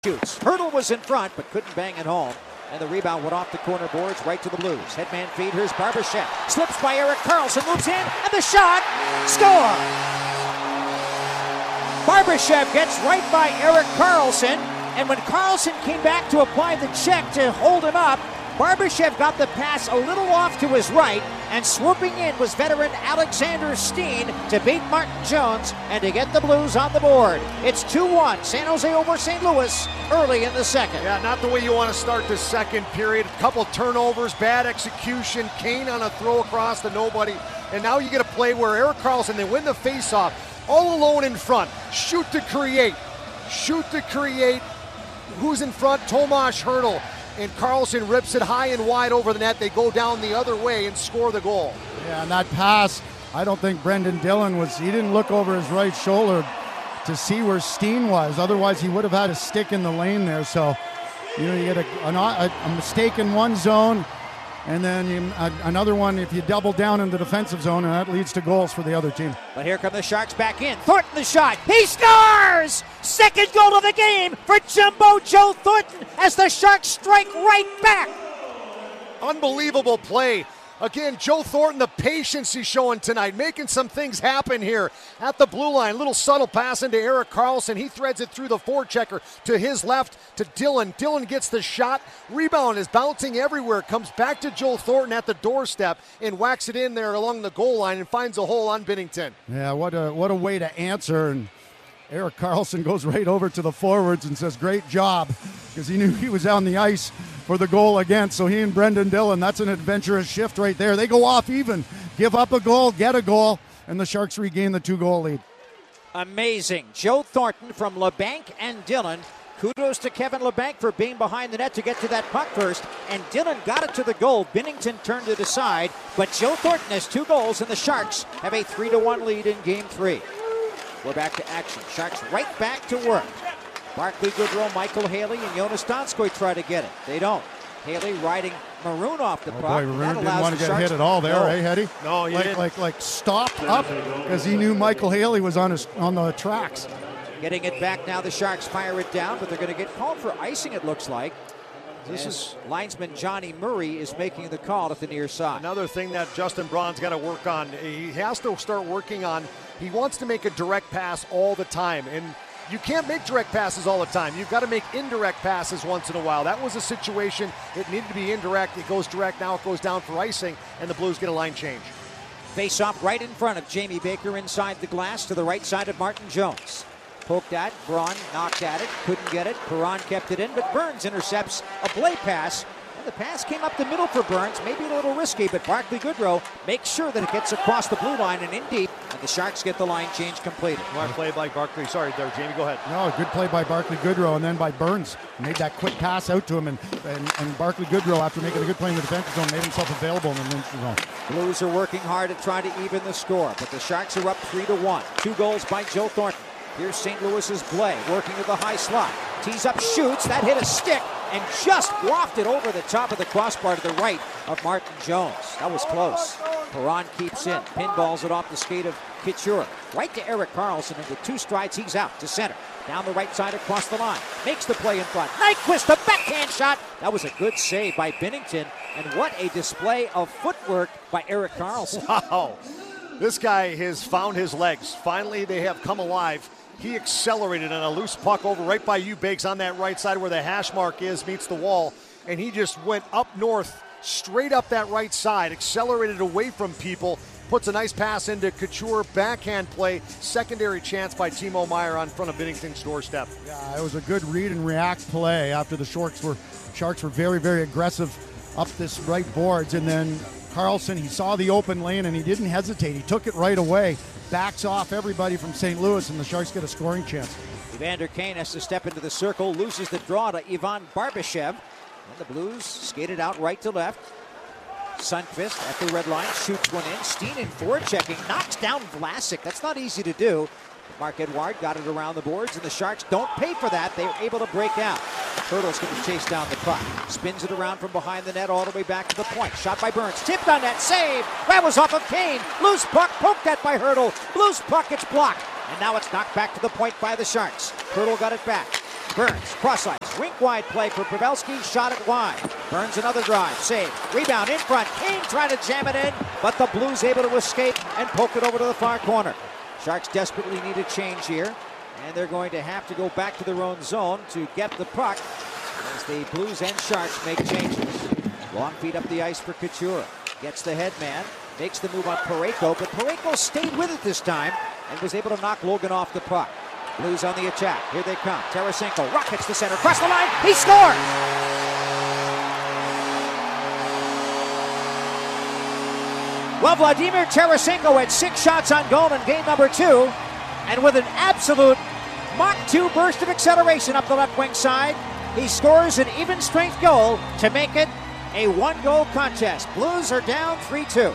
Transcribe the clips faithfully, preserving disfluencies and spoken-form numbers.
Shoots. Hurdle was in front, but couldn't bang it home. And the rebound went off the corner boards, right to the Blues. Headman feed, here's Barbashev. Slips by Erik Karlsson, moves in, and the shot! Score! Barbashev gets right by Erik Karlsson, and when Karlsson came back to apply the check to hold him up, Barbashev got the pass a little off to his right, and swooping in was veteran Alexander Steen to beat Martin Jones and to get the Blues on the board. It's two one, San Jose over Saint Louis early in the second. Yeah, not the way you want to start the second period. A couple turnovers, bad execution, Kane on a throw across to nobody, and now you get a play where Erik Karlsson, they win the faceoff, all alone in front. Shoot to create, shoot to create. Who's in front? Tomas Hertl. And Karlsson rips it high and wide over the net. They go down the other way and score the goal. Yeah, and that pass, I don't think Brendan Dillon was, he didn't look over his right shoulder to see where Steen was. Otherwise, he would have had a stick in the lane there. So, you know, you get a, a, a mistake in one zone, and then you, a, another one if you double down in the defensive zone, and that leads to goals for the other team. But here come the Sharks back in. Thornton the shot. He scores! Second goal of the game for Jumbo Joe Thornton as the Sharks strike right back. Unbelievable play. Again, Joe Thornton, the patience he's showing tonight, making some things happen here at the blue line. Little subtle pass into Erik Karlsson. He threads it through the forechecker to his left to Dillon. Dillon gets the shot. Rebound is bouncing everywhere. Comes back to Joe Thornton at the doorstep and whacks it in there along the goal line and finds a hole on Binnington. Yeah, what a what a way to answer. And Erik Karlsson goes right over to the forwards and says, great job, because he knew he was on the ice for the goal again. So he and Brendan Dillon, that's an adventurous shift right there. They go off even, give up a goal, get a goal, and the Sharks regain the two-goal lead. Amazing. Joe Thornton from LeBanc and Dillon. Kudos to Kevin LeBanc for being behind the net to get to that puck first, and Dillon got it to the goal. Binnington turned it aside, but Joe Thornton has two goals, and the Sharks have a three to one lead in Game three. We're back to action. Sharks right back to work. Barclay Goodrow, Michael Haley, and Jonas Donskoy try to get it. They don't. Haley riding Maroon off the oh puck. Boy, Maroon didn't want to get Sharks hit at all there, no. eh, Hetty? No, he like, didn't. Like, like stopped up because he knew Michael Haley was on his on the tracks. Getting it back now, the Sharks fire it down, but they're going to get called for icing, it looks like. This is linesman Johnny Murray is making the call at the near side. Another thing that Justin Braun's got to work on, he has to start working on, he wants to make a direct pass all the time, and you can't make direct passes all the time. You've got to make indirect passes once in a while. That was a situation, it needed to be indirect, it goes direct, now it goes down for icing, and the Blues get a line change. Face off right in front of Jamie Baker inside the glass to the right side of Martin Jones. Poked at, Braun knocked at it, couldn't get it. Perron kept it in, but Burns intercepts a play pass. And the pass came up the middle for Burns, maybe a little risky, but Barclay Goodrow makes sure that it gets across the blue line and in deep, and the Sharks get the line change completed. Smart play by Barclay. Sorry there, Jamie, go ahead. No, good play by Barclay Goodrow, and then by Burns. Made that quick pass out to him, and, and, and Barclay Goodrow, after making a good play in the defensive zone, made himself available in the neutral zone. Blues are working hard to try to even the score, but the Sharks are up three to one. Two goals by Joe Thornton. Here's Saint Louis's Blais working to the high slot. Tees up, shoots. That hit a stick and just wafted over the top of the crossbar to the right of Martin Jones. That was close. Perron keeps in. Pinballs it off the skate of Couture. Right to Erik Karlsson, and with two strides, he's out to center. Down the right side across the line. Makes the play in front. Nyquist, the backhand shot. That was a good save by Binnington. And what a display of footwork by Erik Karlsson. Wow. This guy has found his legs. Finally, they have come alive. He accelerated on a loose puck over right by you, Bakes, on that right side where the hash mark is, meets the wall. And he just went up north, straight up that right side, accelerated away from people, puts a nice pass into Couture, backhand play, secondary chance by Timo Meier on front of Binnington's doorstep. Yeah, it was a good read and react play after the Sharks were, Sharks were very, very aggressive up this right boards. And then Karlsson, he saw the open lane and he didn't hesitate. He took it right away. Backs off everybody from Saint Louis, and the Sharks get a scoring chance. Evander Kane has to step into the circle, loses the draw to Ivan Barbashev. And the Blues skated out right to left. Sundqvist at the red line, shoots one in. Steen in forward checking, knocks down Vlasic. That's not easy to do. Mark Edward got it around the boards, and the Sharks don't pay for that. They were able to break out. Hurdle's going to chase down the puck. Spins it around from behind the net all the way back to the point. Shot by Burns. Tipped on that. Save. That was off of Kane. Loose puck. Poked at by Hurdle. Loose puck. It's blocked. And now it's knocked back to the point by the Sharks. Hurdle got it back. Burns, cross ice, rink wide play for Pavelski, shot it wide. Burns another drive, save, rebound in front. Kane trying to jam it in, but the Blues able to escape and poke it over to the far corner. Sharks desperately need a change here, and they're going to have to go back to their own zone to get the puck as the Blues and Sharks make changes. Long feed up the ice for Couture. Gets the head man, makes the move on Parayko, but Parayko stayed with it this time and was able to knock Logan off the puck. Blues on the attack. Here they come. Tarasenko rockets the center. Across the line. He scores! Well, Vladimir Tarasenko had six shots on goal in game number two. And with an absolute Mach two burst of acceleration up the left wing side, he scores an even strength goal to make it a one-goal contest. Blues are down three two.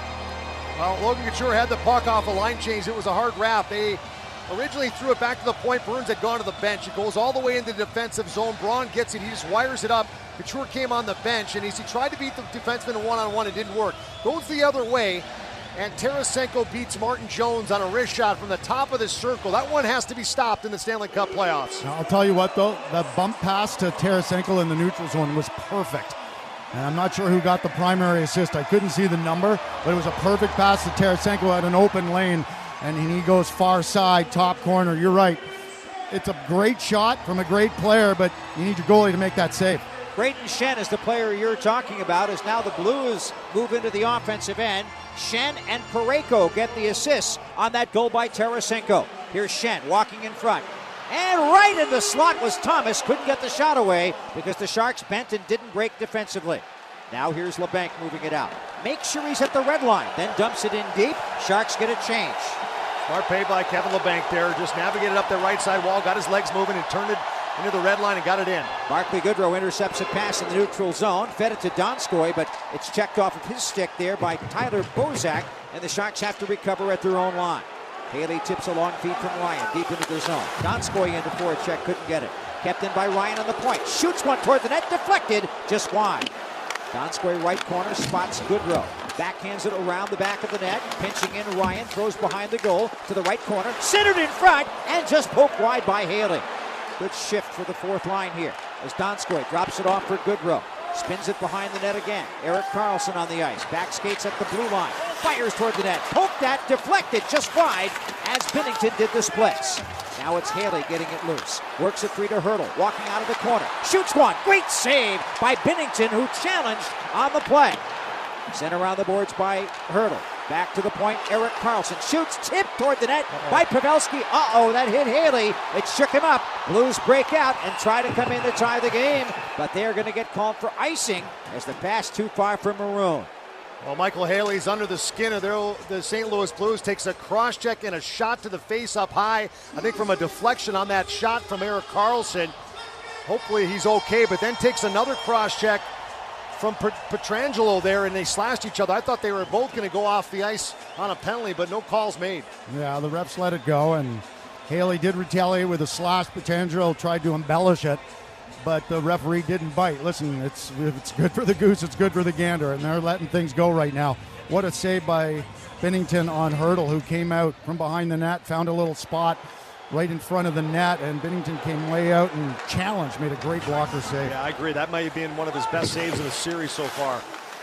Well, Logan Couture had the puck off a line change. It was a hard wrap. They originally threw it back to the point. Burns had gone to the bench. It goes all the way into the defensive zone. Braun gets it. He just wires it up. Couture came on the bench, and as he tried to beat the defenseman in one-on-one, it didn't work. Goes the other way, and Tarasenko beats Martin Jones on a wrist shot from the top of the circle. That one has to be stopped in the Stanley Cup playoffs. I'll tell you what, though, that bump pass to Tarasenko in the neutral zone was perfect. And I'm not sure who got the primary assist. I couldn't see the number, but it was a perfect pass to Tarasenko at an open lane, and he goes far side, top corner. You're right. It's a great shot from a great player, but you need your goalie to make that save. Brayden Schenn is the player you're talking about, as now the Blues move into the offensive end. Schenn and Parayko get the assists on that goal by Tarasenko. Here's Schenn walking in front. And right in the slot was Thomas. Couldn't get the shot away because the Sharks bent and didn't break defensively. Now here's LeBanc moving it out. Make sure he's at the red line, then dumps it in deep. Sharks get a change. Smart play by Kevin LeBanc there. Just navigated up the right side wall, got his legs moving and turned it into the red line and got it in. Barclay Goodrow intercepts a pass in the neutral zone, fed it to Donskoy, but it's checked off of his stick there by Tyler Bozak, and the Sharks have to recover at their own line. Haley tips a long feed from Ryan deep into the zone. Donskoy into forecheck, couldn't get it. Kept in by Ryan on the point. Shoots one toward the net, deflected, just wide. Donskoy right corner, spots Goodrow. Backhands it around the back of the net. Pinching in Ryan, throws behind the goal to the right corner. Centered in front, and just poked wide by Haley. Good shift for the fourth line here as Donskoy drops it off for Goodrow. Spins it behind the net again. Erik Karlsson on the ice. Back skates at the blue line. Fires toward the net. Poked that, deflected just wide as Binnington did the splits. Now it's Haley getting it loose. Works it free to Hurdle. Walking out of the corner. Shoots one. Great save by Binnington, who challenged on the play. Sent around the boards by Hurdle. Back to the point, Erik Karlsson shoots, tipped toward the net uh-oh. by Pavelski. Uh-oh, that hit Haley. It shook him up. Blues break out and try to come in to tie the game, but they're going to get called for icing as the pass too far for Maroon. Well, Michael Haley's under the skin of their, the Saint Louis Blues, takes a cross-check and a shot to the face up high. I think from a deflection on that shot from Erik Karlsson. Hopefully he's okay, but then takes another cross-check from Pietrangelo there, and they slashed each other. I thought they were both going to go off the ice on a penalty, but no calls made. Yeah, the refs let it go, and Haley did retaliate with a slash. Pietrangelo tried to embellish it, but the referee didn't bite. Listen, it's if it's good for the goose, it's good for the gander, and they're letting things go right now. What a save by Binnington on Hurdle, who came out from behind the net, found a little spot right in front of the net, and Binnington came way out and challenged, made a great blocker save. Yeah, I agree. That might have been one of his best saves in the series so far.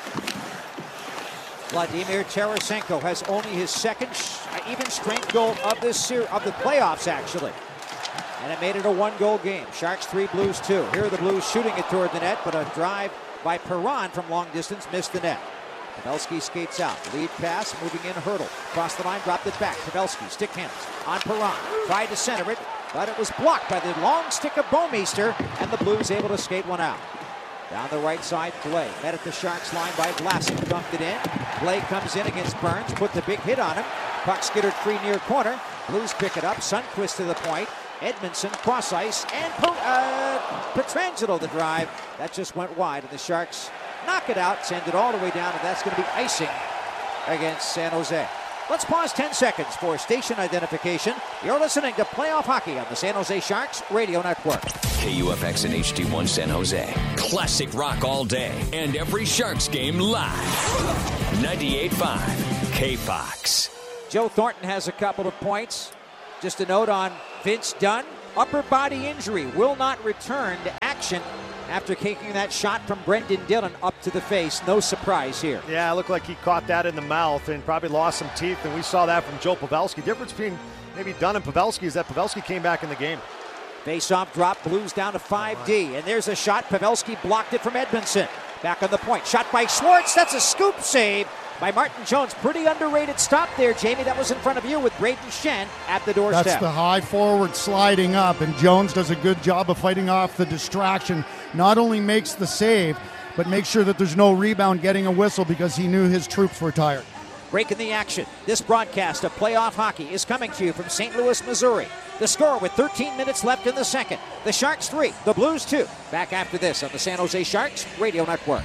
Vladimir Tarasenko has only his second even strength goal of this series, of the playoffs, actually. And it made it a one-goal game. Sharks three, Blues two. Here are the Blues shooting it toward the net, but a drive by Perron from long distance missed the net. Pavelski skates out. Lead pass, moving in Hurdle. Cross the line, dropped it back. Pavelski, stick handles on Perron. Tried to center it, but it was blocked by the long stick of Bouwmeester, and the Blues able to skate one out. Down the right side, Blais. Met at the Sharks line by Vlasic. Dumped it in. Blais comes in against Burns, put the big hit on him. Puck skittered free near corner. Blues pick it up. Sundqvist to the point. Edmondson cross ice, and uh, Pietrangelo the drive. That just went wide, and the Sharks knock it out, send it all the way down, and that's going to be icing against San Jose. Let's pause ten seconds for station identification. You're listening to Playoff Hockey on the San Jose Sharks Radio Network. K U F X and H D one San Jose. Classic rock all day and every Sharks game live. ninety-eight point five K Fox. Joe Thornton has a couple of points. Just a note on Vince Dunn. upper body injury, will not return to action after taking that shot from Brendan Dillon up to the face. No surprise here. Yeah, it looked like he caught that in the mouth and probably lost some teeth, and we saw that from Joe Pavelski. Difference between maybe Dunn and Pavelski is that Pavelski came back in the game. Face-off drop, Blues down to five D, and there's a shot. Pavelski blocked it from Edmondson. Back on the point, shot by Schwartz. That's a scoop save by Martin Jones. Pretty underrated stop there, Jamie. That was in front of you with Braden Shen at the doorstep. That's the high forward sliding up, and Jones does a good job of fighting off the distraction. Not only makes the save, but makes sure that there's no rebound getting a whistle because he knew his troops were tired. Breaking the action. This broadcast of playoff hockey is coming to you from Saint Louis, Missouri. The score with thirteen minutes left in the second. The Sharks three, the Blues two. Back after this on the San Jose Sharks Radio Network.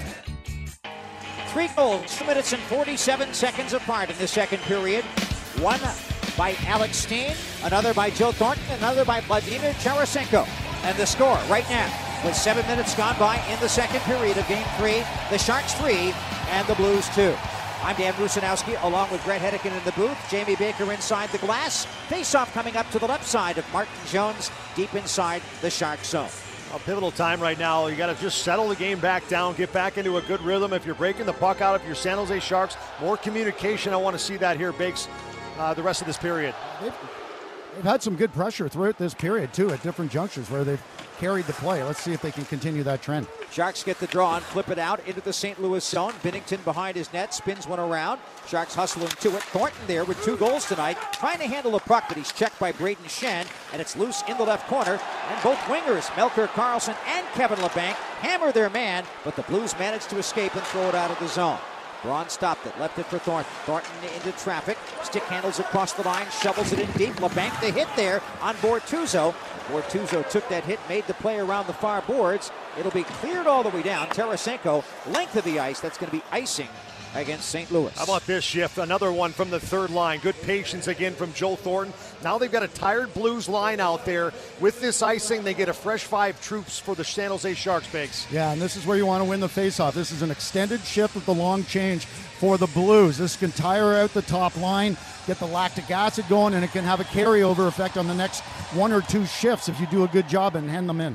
Three goals, two minutes and forty-seven seconds apart in the second period. One by Alex Steen, another by Joe Thornton, another by Vladimir Tarasenko. And the score right now, with seven minutes gone by in the second period of Game three, the Sharks three and the Blues two. I'm Dan Rusanowski, along with Brett Hedican in the booth. Jamie Baker inside the glass. Face-off coming up to the left side of Martin Jones, deep inside the Shark zone. A pivotal time right now. You got to just settle the game back down, get back into a good rhythm. If you're breaking the puck out of your San Jose Sharks, more communication. I want to see that here, Bakes, uh, the rest of this period. They've, they've had some good pressure throughout this period, too, at different junctures where they've carried the play. Let's see if they can continue that trend. Sharks get the draw and flip it out into the Saint Louis zone. Binnington behind his net, spins one around. Sharks hustling to it. Thornton there with two goals tonight, trying to handle the puck, but he's checked by Braden Shen, and it's loose in the left corner. And both wingers, Melker Karlsson and Kevin Labanc, hammer their man, but the Blues manage to escape and throw it out of the zone. Braun stopped it, left it for Thornton. Thornton into traffic, stick handles across the line, shovels it in deep. Labanc the hit there on Bortuzzo. Bortuzzo took that hit, made the play around the far boards. It'll be cleared all the way down. Tarasenko, length of the ice, that's going to be icing against Saint Louis. How about this shift? Another one from the third line. Good patience again from Joe Thornton. Now they've got a tired Blues line out there. With this icing, they get a fresh five troops for the San Jose Sharks, Bakes. Yeah, and this is where you want to win the faceoff. This is an extended shift with the long change for the Blues. This can tire out the top line, get the lactic acid going, and it can have a carryover effect on the next one or two shifts if you do a good job and hand them in.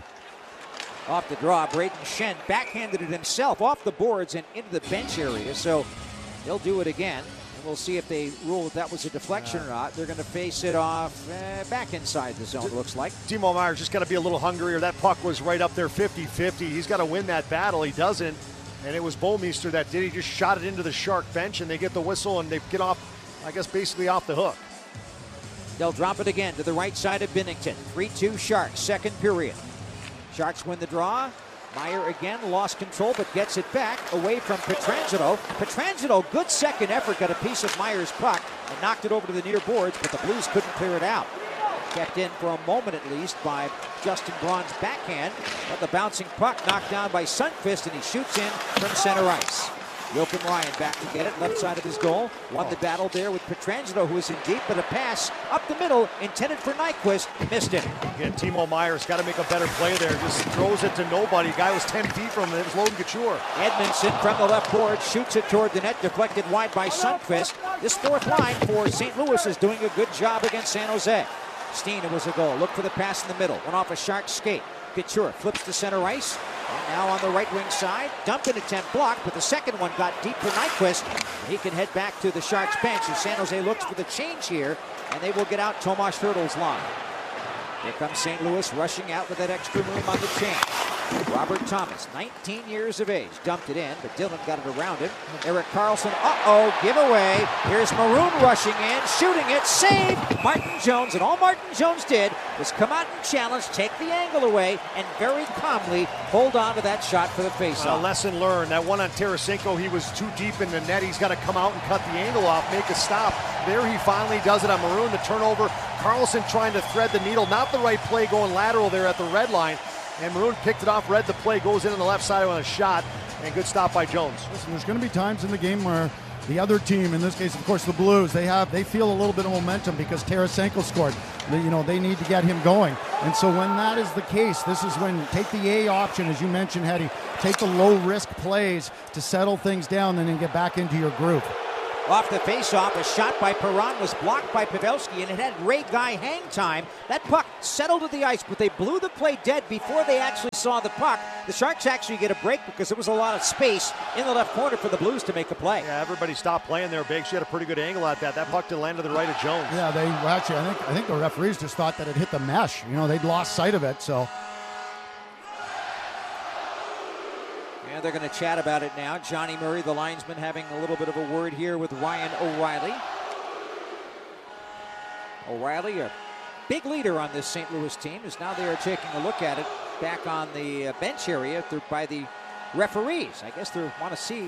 Off the draw, Braden Shen backhanded it himself off the boards and into the bench area, so they'll do it again. And we'll see if they rule that that was a deflection or not. They're going to face it off uh, back inside the zone, it looks like. Timo Meier's just got to be a little hungrier. That puck was right up there fifty-fifty. He's got to win that battle. He doesn't. And it was Bouwmeester that did. He just shot it into the Shark bench, and they get the whistle, and they get off, I guess, basically off the hook. They'll drop it again to the right side of Binnington. three two Sharks, second period. Sharks win the draw. Meier again lost control, but gets it back away from Pietrangelo. Pietrangelo, good second effort, got a piece of Meier's puck and knocked it over to the near boards, but the Blues couldn't clear it out. Kept in for a moment at least by Justin Braun's backhand, but the bouncing puck knocked down by Sundqvist, and he shoots in from center ice. Joakim Ryan back to get it, left side of his goal. Won the battle there with Pietrangelo, who was in deep, but a pass up the middle intended for Nyquist, missed it. Again, Timo Meier's got to make a better play there. Just throws it to nobody. Guy was ten feet from him. It was Logan Couture. Edmondson from the left board shoots it toward the net, deflected wide by Sundqvist. This fourth line for Saint Louis is doing a good job against San Jose. Steen, it was a goal. Look for the pass in the middle. Went off a Shark skate. Couture flips to center ice. And now on the right wing side, dumped an attempt blocked, but the second one got deep for Nyquist. He can head back to the Sharks bench as San Jose looks for the change here, and they will get out Tomas Hertl's line. Here comes Saint Louis rushing out with that extra room on the change. Robert Thomas, nineteen years of age, dumped it in, but Dillon got it around him. Erik Karlsson, uh-oh, giveaway. Here's Maroon rushing in, shooting it, saved Martin Jones, and all Martin Jones did was come out and challenge, take the angle away, and very calmly hold on to that shot for the faceoff. A lesson learned. That one on Tarasenko, he was too deep in the net. He's got to come out and cut the angle off, make a stop. There he finally does it on Maroon. The turnover, Karlsson trying to thread the needle. Not the right play going lateral there at the red line. And Maroon picked it off, read the play, goes in on the left side on a shot, and good stop by Jones. Listen, there's going to be times in the game where the other team, in this case, of course, the Blues, they have they feel a little bit of momentum because Tarasenko scored. They, you know, they need to get him going. And so when that is the case, this is when take the A option, as you mentioned, Hetty. Take the low-risk plays to settle things down and then get back into your groove. Off the faceoff, a shot by Perron was blocked by Pavelski, and it had Ray Guy hang time. That puck settled to the ice, but they blew the play dead before they actually saw the puck. The Sharks actually get a break because there was a lot of space in the left corner for the Blues to make a play. Yeah, everybody stopped playing there, Big. She had a pretty good angle at that. That puck did land to the right of Jones. Yeah, they well, actually, I think I think the referees just thought that it hit the mesh. You know, they'd lost sight of it, so. And they're going to chat about it now. Johnny Murray, the linesman, having a little bit of a word here with Ryan O'Reilly. O'Reilly, a big leader on this Saint Louis team, is now they are taking a look at it back on the bench area by the referees. I guess they want to see.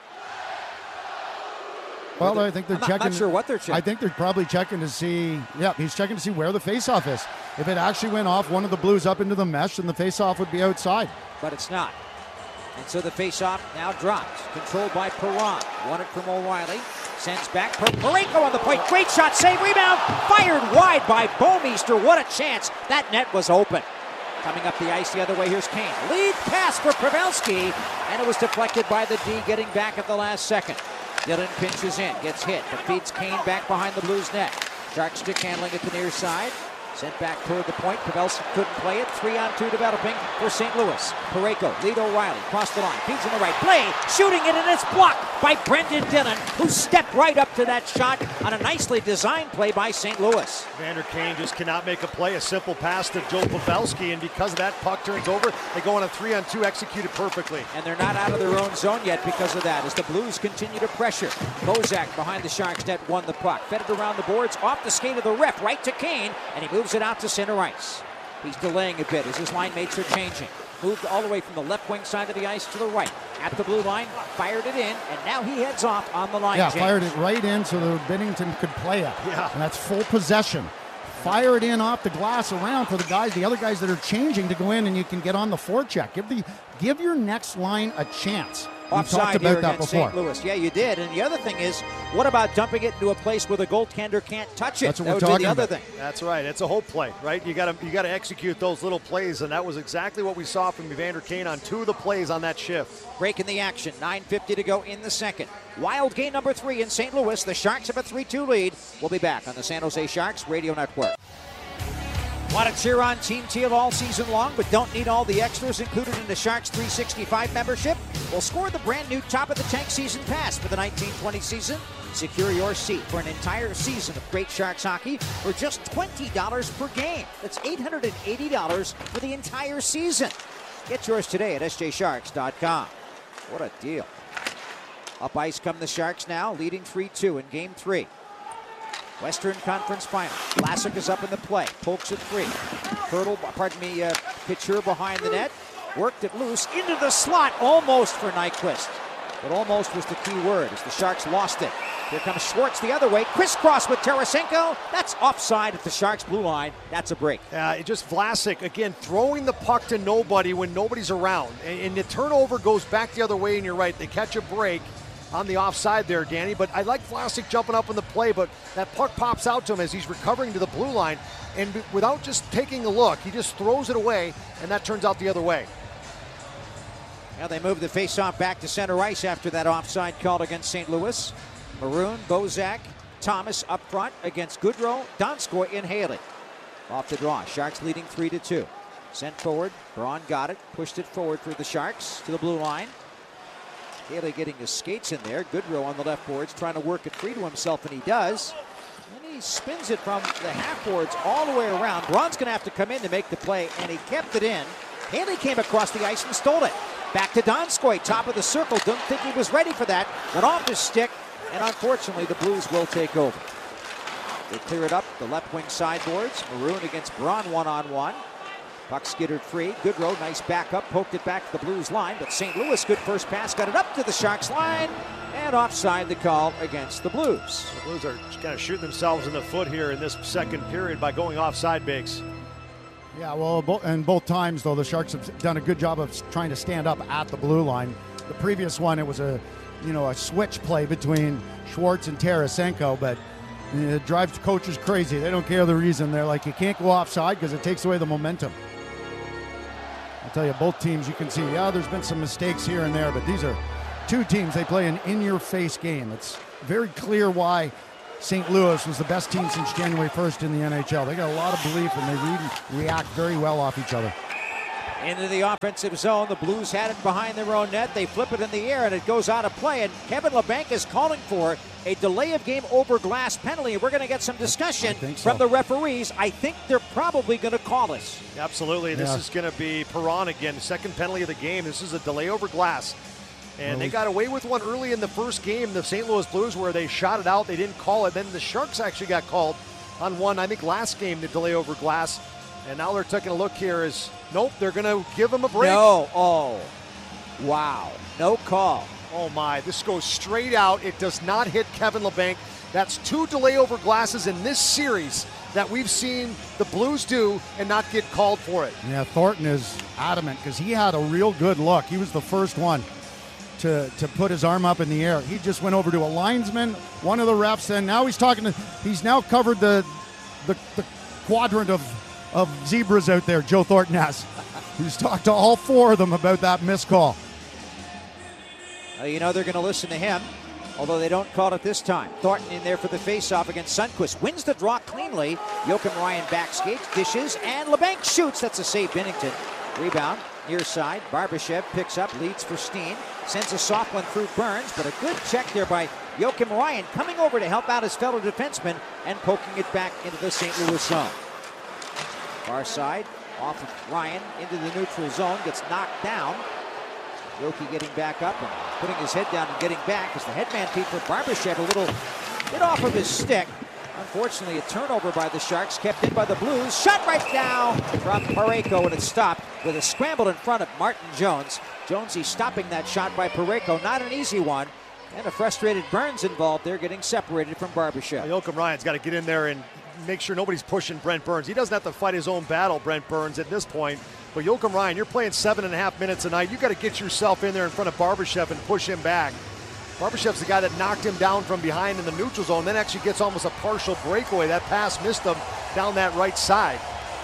Well, I think they're I'm not, checking. Not sure what they're checking. I think they're probably checking to see. Yeah, he's checking to see where the faceoff is. If it actually went off one of the Blues up into the mesh, then the faceoff would be outside. But it's not. And so the faceoff now drops. Controlled by Perron. Won it from O'Reilly. Sends back. Parayko on the point. Great shot. Save. Rebound. Fired wide by Bouwmeester. What a chance. That net was open. Coming up the ice the other way. Here's Kane. Lead pass for Pavelski. And it was deflected by the D, getting back at the last second. Dillon pinches in. Gets hit. But feeds Kane back behind the Blues net. Shark stick handling at the near side. Sent back toward the point. Pavelski couldn't play it. Three on two developing for Saint Louis. Parayko, lead O'Reilly. Cross the line. Feeds in the right. Play. Shooting it, and it's blocked by Brendan Dillon, who stepped right up to that shot on a nicely designed play by Saint Louis. Vander Kane just cannot make a play. A simple pass to Joe Pavelski, and because of that, puck turns over. They go on a three on two, executed perfectly. And they're not out of their own zone yet because of that, as the Blues continue to pressure. Bozak behind the Sharks net won the puck. Fed it around the boards, off the skate of the ref, right to Kane, and he moves it out to center ice. He's delaying a bit as his line mates are changing. Moved all the way from the left wing side of the ice to the right. At the blue line, fired it in, and now he heads off on the line. Yeah, James. fired it right in so that Bennington could play it. Yeah. And that's full possession. Fire it in off the glass around for the guys, the other guys that are changing to go in, and you can get on the forecheck. Give the give your next line a chance. We Offside talked here about that against before. Saint Louis. Yeah, you did. And the other thing is, what about dumping it into a place where the goaltender can't touch it? That's what that we're would be talking the other about. thing. That's right. It's a whole play, right? You got to you got to execute those little plays, and that was exactly what we saw from Evander Kane on two of the plays on that shift. Breaking the action. nine fifty to go in the second. Wild game number three in Saint Louis. The Sharks have a three two lead. We'll be back on the San Jose Sharks Radio Network. Want to cheer on Team Teal all season long, but don't need all the extras included in the Sharks three sixty-five membership? Well, score the brand new Top of the Tank Season Pass for the nineteen twenty season. Secure your seat for an entire season of great Sharks hockey for just twenty dollars per game. That's eight hundred eighty dollars for the entire season. Get yours today at S J Sharks dot com. What a deal. Up ice come the Sharks now, leading three two in game three. Western Conference Final. Vlasic is up in the play. Pokes it free. Hurdle, pardon me, uh, Couture behind the net. Worked it loose into the slot, almost for Nyquist. But almost was the key word as the Sharks lost it. Here comes Schwartz the other way. Crisscross with Tarasenko. That's offside at the Sharks blue line. That's a break. Uh, it just Vlasic, again, throwing the puck to nobody when nobody's around. And, and the turnover goes back the other way, and you're right. They catch a break on the offside there, Danny. But I like Vlasic jumping up in the play, but that puck pops out to him as he's recovering to the blue line. And b- without just taking a look, he just throws it away, and that turns out the other way. Now they move the faceoff back to center ice after that offside called against Saint Louis. Maroon, Bozak, Thomas up front against Goodrow, Donskoy, and Haley. Off the draw. Sharks leading three to two. Sent forward. Braun got it. Pushed it forward for the Sharks to the blue line. Haley getting his skates in there. Goodrow on the left boards trying to work it free to himself, and he does. And he spins it from the half boards all the way around. Braun's going to have to come in to make the play, and he kept it in. Haley came across the ice and stole it. Back to Donskoy, top of the circle. Don't think he was ready for that. Went off his stick, and unfortunately the Blues will take over. They clear it up the left wing sideboards. Maroon against Braun one-on-one. Puck skittered free. Goodrow, nice backup, poked it back to the Blues line, but Saint Louis, good first pass, got it up to the Sharks line, and offside the call against the Blues. The Blues are kind of shooting themselves in the foot here in this second period by going offside, Biggs. Yeah, well, bo- and both times, though, the Sharks have done a good job of trying to stand up at the blue line. The previous one, it was a, you know, a switch play between Schwartz and Tarasenko, but it drives coaches crazy. They don't care the reason. They're like, you can't go offside because it takes away the momentum. I'll tell you, both teams, you can see, yeah, there's been some mistakes here and there, but these are two teams. They play an in-your-face game. It's very clear why Saint Louis was the best team since January first in the N H L. They got a lot of belief, and they read and react very well off each other. Into the offensive zone. The Blues had it behind their own net. They flip it in the air, and it goes out of play. And Kevin Labanc is calling for a delay of game over glass penalty. And we're going to get some discussion so. from the referees. I think they're probably going to call us. Absolutely. This yeah. is going to be Perron again. Second penalty of the game. This is a delay over glass. And they got away with one early in the first game, the Saint Louis Blues, where they shot it out. They didn't call it. Then the Sharks actually got called on one, I think, last game, the delay over glass. And now they're taking a look here as, nope, they're going to give them a break. No. Oh, wow. No call. Oh, my. This goes straight out. It does not hit Kevin Labanc. That's two delay over glasses in this series that we've seen the Blues do and not get called for it. Yeah, Thornton is adamant because he had a real good look. He was the first one to, to put his arm up in the air. He just went over to a linesman, one of the refs, and now he's talking to, he's now covered the the, the quadrant of, of zebras out there, Joe Thornton has. He's talked to all four of them about that missed call. Uh, you know they're going to listen to him, although they don't call it this time. Thornton in there for the faceoff against Sundqvist. Wins the draw cleanly. Joakim Ryan backskates, dishes, and Labanc shoots. That's a save, Binnington. Rebound, near side. Barbashev picks up, leads for Steen. Sends a soft one through Burns, but a good check there by Joakim Ryan, coming over to help out his fellow defenseman and poking it back into the Saint Louis zone. Far side, off of Ryan into the neutral zone, gets knocked down. Yoki getting back up and putting his head down and getting back as the headman feed for Barbashev, a little bit off of his stick. Unfortunately, a turnover by the Sharks, kept in by the Blues. Shot right down from Parayko, and it stopped with a scramble in front of Martin Jones. Jonesy stopping that shot by Parayko, not an easy one. And a frustrated Burns involved there, getting separated from Barbashev. Joakim Ryan's got to get in there and make sure nobody's pushing Brent Burns. He doesn't have to fight his own battle, Brent Burns, at this point. But Joakim Ryan, you're playing seven and a half minutes a night. You got to get yourself in there in front of Barbashev and push him back. Barbashev's the guy that knocked him down from behind in the neutral zone, then actually gets almost a partial breakaway. That pass missed him down that right side.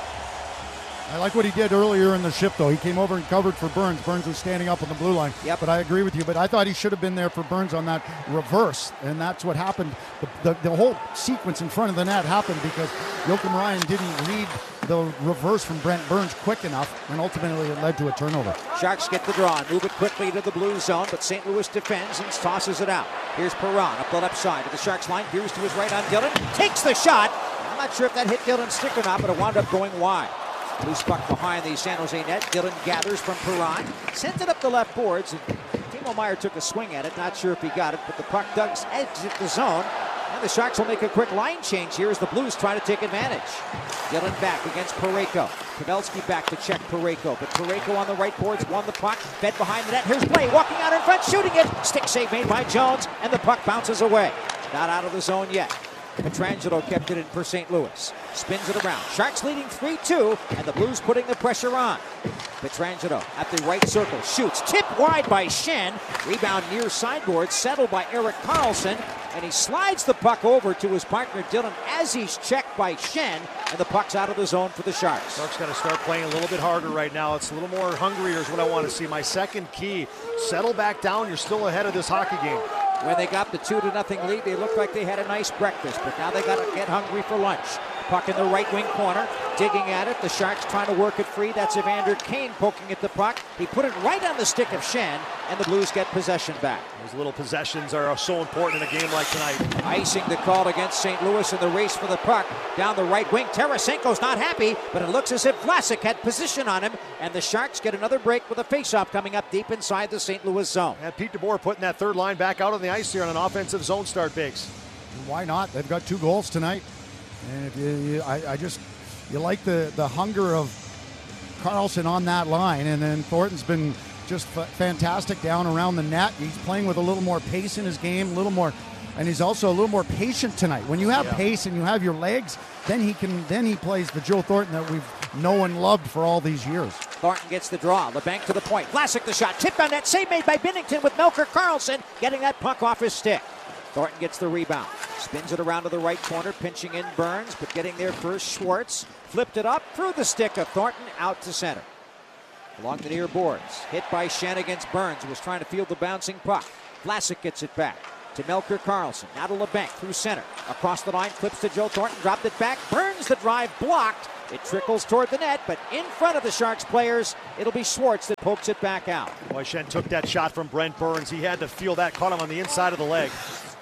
I like what he did earlier in the shift, though. He came over and covered for Burns. Burns was standing up on the blue line. Yep. But I agree with you. But I thought he should have been there for Burns on that reverse, and that's what happened. The, the, the whole sequence in front of the net happened because Joakim Ryan didn't read the reverse from Brent Burns quick enough, and ultimately it led to a turnover. Sharks get the draw, move it quickly to the blue zone, but Saint Louis defends and tosses it out. Here's Perron up the left side of the Sharks line. Here's to his right on Dillon. Takes the shot. I'm not sure if that hit Dillon's stick or not, but it wound up going wide. Loose puck behind the San Jose net. Dillon gathers from Perron, sends it up the left boards, and Timo Meier took a swing at it. Not sure if he got it, but the puck does exit the zone. And the Sharks will make a quick line change here as the Blues try to take advantage. Dillon back against Parayko. Pavelski back to check Parayko, but Parayko on the right boards won the puck, fed behind the net. Here's Blais walking out in front, shooting it. Stick save made by Jones, and the puck bounces away. Not out of the zone yet. Pietrangelo kept it in for Saint Louis. Spins it around. Sharks leading three two, and the Blues putting the pressure on. Pietrangelo at the right circle. Shoots. Tipped wide by Schenn. Rebound near sideboard. Settled by Erik Karlsson. And he slides the puck over to his partner Dillon as he's checked by Schenn. And the puck's out of the zone for the Sharks. Sharks got to start playing a little bit harder right now. It's a little more hungrier is what I want to see. My second key, settle back down. You're still ahead of this hockey game. When they got the two to nothing lead, they looked like they had a nice breakfast, but now they got to get hungry for lunch. Puck in the right wing corner, digging at it. The Sharks trying to work it free. That's Evander Kane poking at the puck. He put it right on the stick of Schenn, and the Blues get possession back. Those little possessions are so important in a game like tonight. Icing the call against Saint Louis in the race for the puck. Down the right wing, Tarasenko's not happy, but it looks as if Vlasic had position on him, and the Sharks get another break with a faceoff coming up deep inside the Saint Louis zone. And Pete DeBoer putting that third line back out on the ice here on an offensive zone start, Biggs. Why not? They've got two goals tonight. And if you, you I, I just, you like the, the hunger of Karlsson on that line, and then Thornton's been just f- fantastic down around the net. He's playing with a little more pace in his game, a little more, and he's also a little more patient tonight. When you have yeah. pace and you have your legs, then he can, then he plays the Joe Thornton that we've known and loved for all these years. Thornton gets the draw. Labanc to the point. Vlasic the shot. Tipped on net. Save made by Binnington with Melker Karlsson getting that puck off his stick. Thornton gets the rebound. Spins it around to the right corner, pinching in Burns, but getting there first Schwartz. Flipped it up through the stick of Thornton out to center. Along the near boards. Hit by Schenn against Burns, who was trying to field the bouncing puck. Vlasic gets it back. to Melker Karlsson. Now to LeBanc through center. Across the line, flips to Joe Thornton, dropped it back. Burns the drive, blocked. It trickles toward the net, but in front of the Sharks players, it'll be Schwartz that pokes it back out. Boy, Schenn took that shot from Brent Burns. He had to feel that, caught him on the inside of the leg.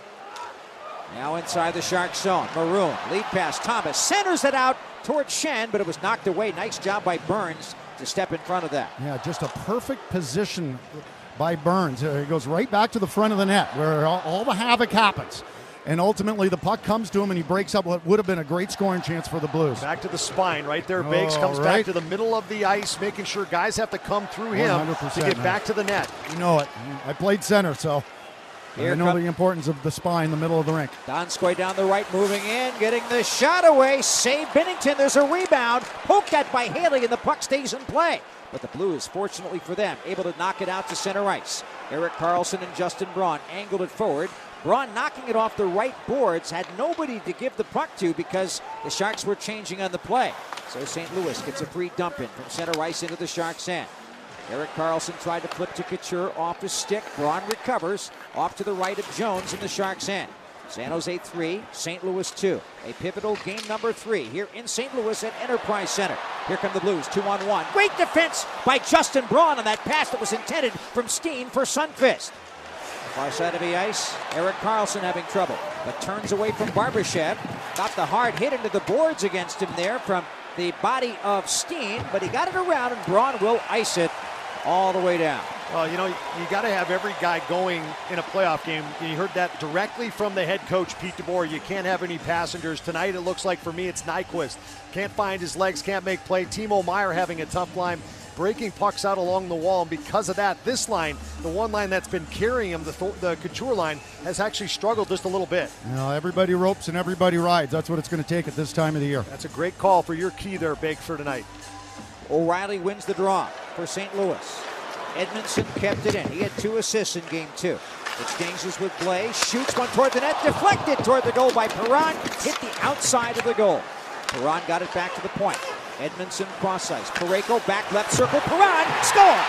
Now inside the Sharks zone, Maroon, lead pass, Thomas centers it out towards Schenn, but it was knocked away. Nice job by Burns to step in front of that. Yeah, just a perfect position by Burns. He goes right back to the front of the net where all, all the havoc happens. And ultimately the puck comes to him and he breaks up what would have been a great scoring chance for the Blues. Back to the spine right there. Biggs oh, comes right. back to the middle of the ice, making sure guys have to come through him to get man. back to the net. You know it. I played center, so Here I know come- the importance of the spine, the middle of the rink. Donskoy down the right, moving in, getting the shot away. Save Binnington. There's a rebound. Poked at by Haley, and the puck stays in play. But the Blues, fortunately for them, able to knock it out to center ice. Erik Karlsson and Justin Braun angled it forward. Braun knocking it off the right boards, had nobody to give the puck to because the Sharks were changing on the play. So Saint Louis gets a free dump in from center ice into the Sharks' end. Erik Karlsson tried to flip to Couture off his stick. Braun recovers off to the right of Jones in the Sharks' end. San Jose three, Saint Louis two. A pivotal game number three here in Saint Louis at Enterprise Center. Here come the Blues, two on one. Great defense by Justin Braun on that pass that was intended from Steen for Sundqvist. Far side of the ice, Erik Karlsson having trouble, but turns away from Barbashev. Got the hard hit into the boards against him there from the body of Steen, but he got it around and Braun will ice it all the way down. Well, you know, you got to have every guy going in a playoff game. You heard that directly from the head coach, Pete DeBoer. You can't have any passengers. Tonight, it looks like for me, it's Nyquist. Can't find his legs, can't make play. Timo Meier having a tough line, breaking pucks out along the wall. And because of that, this line, the one line that's been carrying him, the, the Couture line, has actually struggled just a little bit. You know, everybody ropes and everybody rides. That's what it's going to take at this time of the year. That's a great call for your key there, Bake, for tonight. O'Reilly wins the draw for Saint Louis. Edmondson kept it in. He had two assists in game two. Exchanges with Blais, shoots one toward the net, deflected toward the goal by Perron, hit the outside of the goal. Perron got it back to the point. Edmondson cross ice. Parayko back left circle. Perron, score!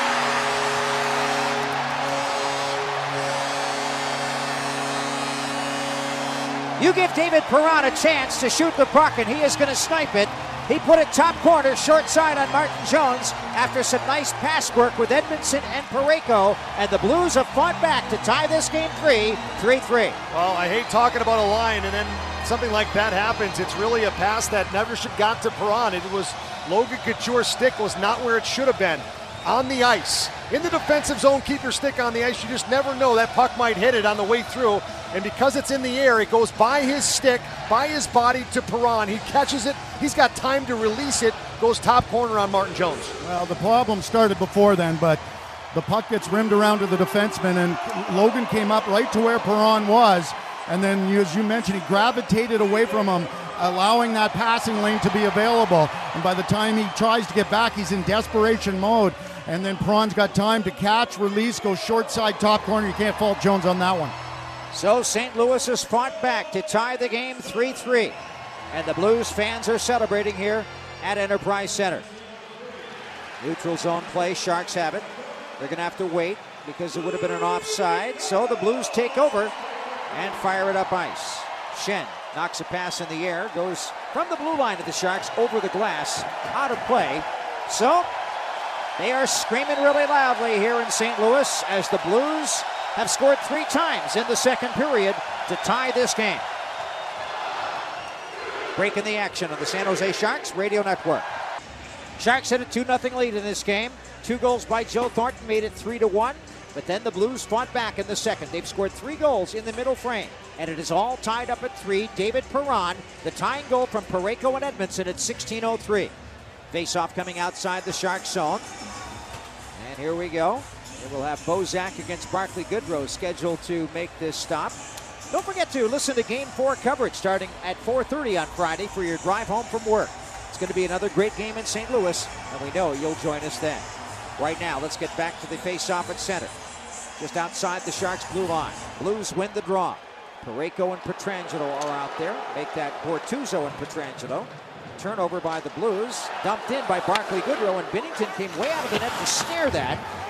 You give David Perron a chance to shoot the puck, and he is going to snipe it. He put it top corner, short side on Martin Jones after some nice pass work with Edmondson and Parayko, and the Blues have fought back to tie this game three, three three. Well, I hate talking about a line, and then something like that happens. It's really a pass that never should got to Perron. It was Logan Couture's stick was not where it should have been. On the ice. In the defensive zone, keep your stick on the ice. You just never know. That puck might hit it on the way through. And because it's in the air, it goes by his stick, by his body to Perron. He catches it. He's got time to release it. Goes top corner on Martin Jones. Well, the problem started before then, but the puck gets rimmed around to the defenseman, and Logan came up right to where Perron was. And then, as you mentioned, he gravitated away from him, allowing that passing lane to be available. And by the time he tries to get back, he's in desperation mode. And then Perron's got time to catch, release, go short side, top corner. You can't fault Jones on that one. So Saint Louis has fought back to tie the game three three. And the Blues fans are celebrating here at Enterprise Center. Neutral zone play, Sharks have it. They're going to have to wait because it would have been an offside. So the Blues take over and fire it up ice. Schenn knocks a pass in the air, goes from the blue line of the Sharks over the glass, out of play. So they are screaming really loudly here in Saint Louis as the Blues have scored three times in the second period to tie this game. Breaking the action on the San Jose Sharks Radio Network. Sharks had a two nothing lead in this game. Two goals by Joe Thornton made it three to one. But then the Blues fought back in the second. They've scored three goals in the middle frame. And it is all tied up at three. David Perron, the tying goal from Parayko and Edmondson at sixteen oh three. Face-off coming outside the Sharks zone. And here we go. And we'll have Bozak against Barclay Goodrow scheduled to make this stop. Don't forget to listen to Game four coverage starting at four thirty on Friday for your drive home from work. It's going to be another great game in Saint Louis, and we know you'll join us then. Right now, let's get back to the face-off at center. Just outside the Sharks' blue line. Blues win the draw. Parayko and Pietrangelo are out there. Make that Bortuzzo and Pietrangelo. Turnover by the Blues. Dumped in by Barclay Goodrow, and Binnington came way out of the net to snare that. And he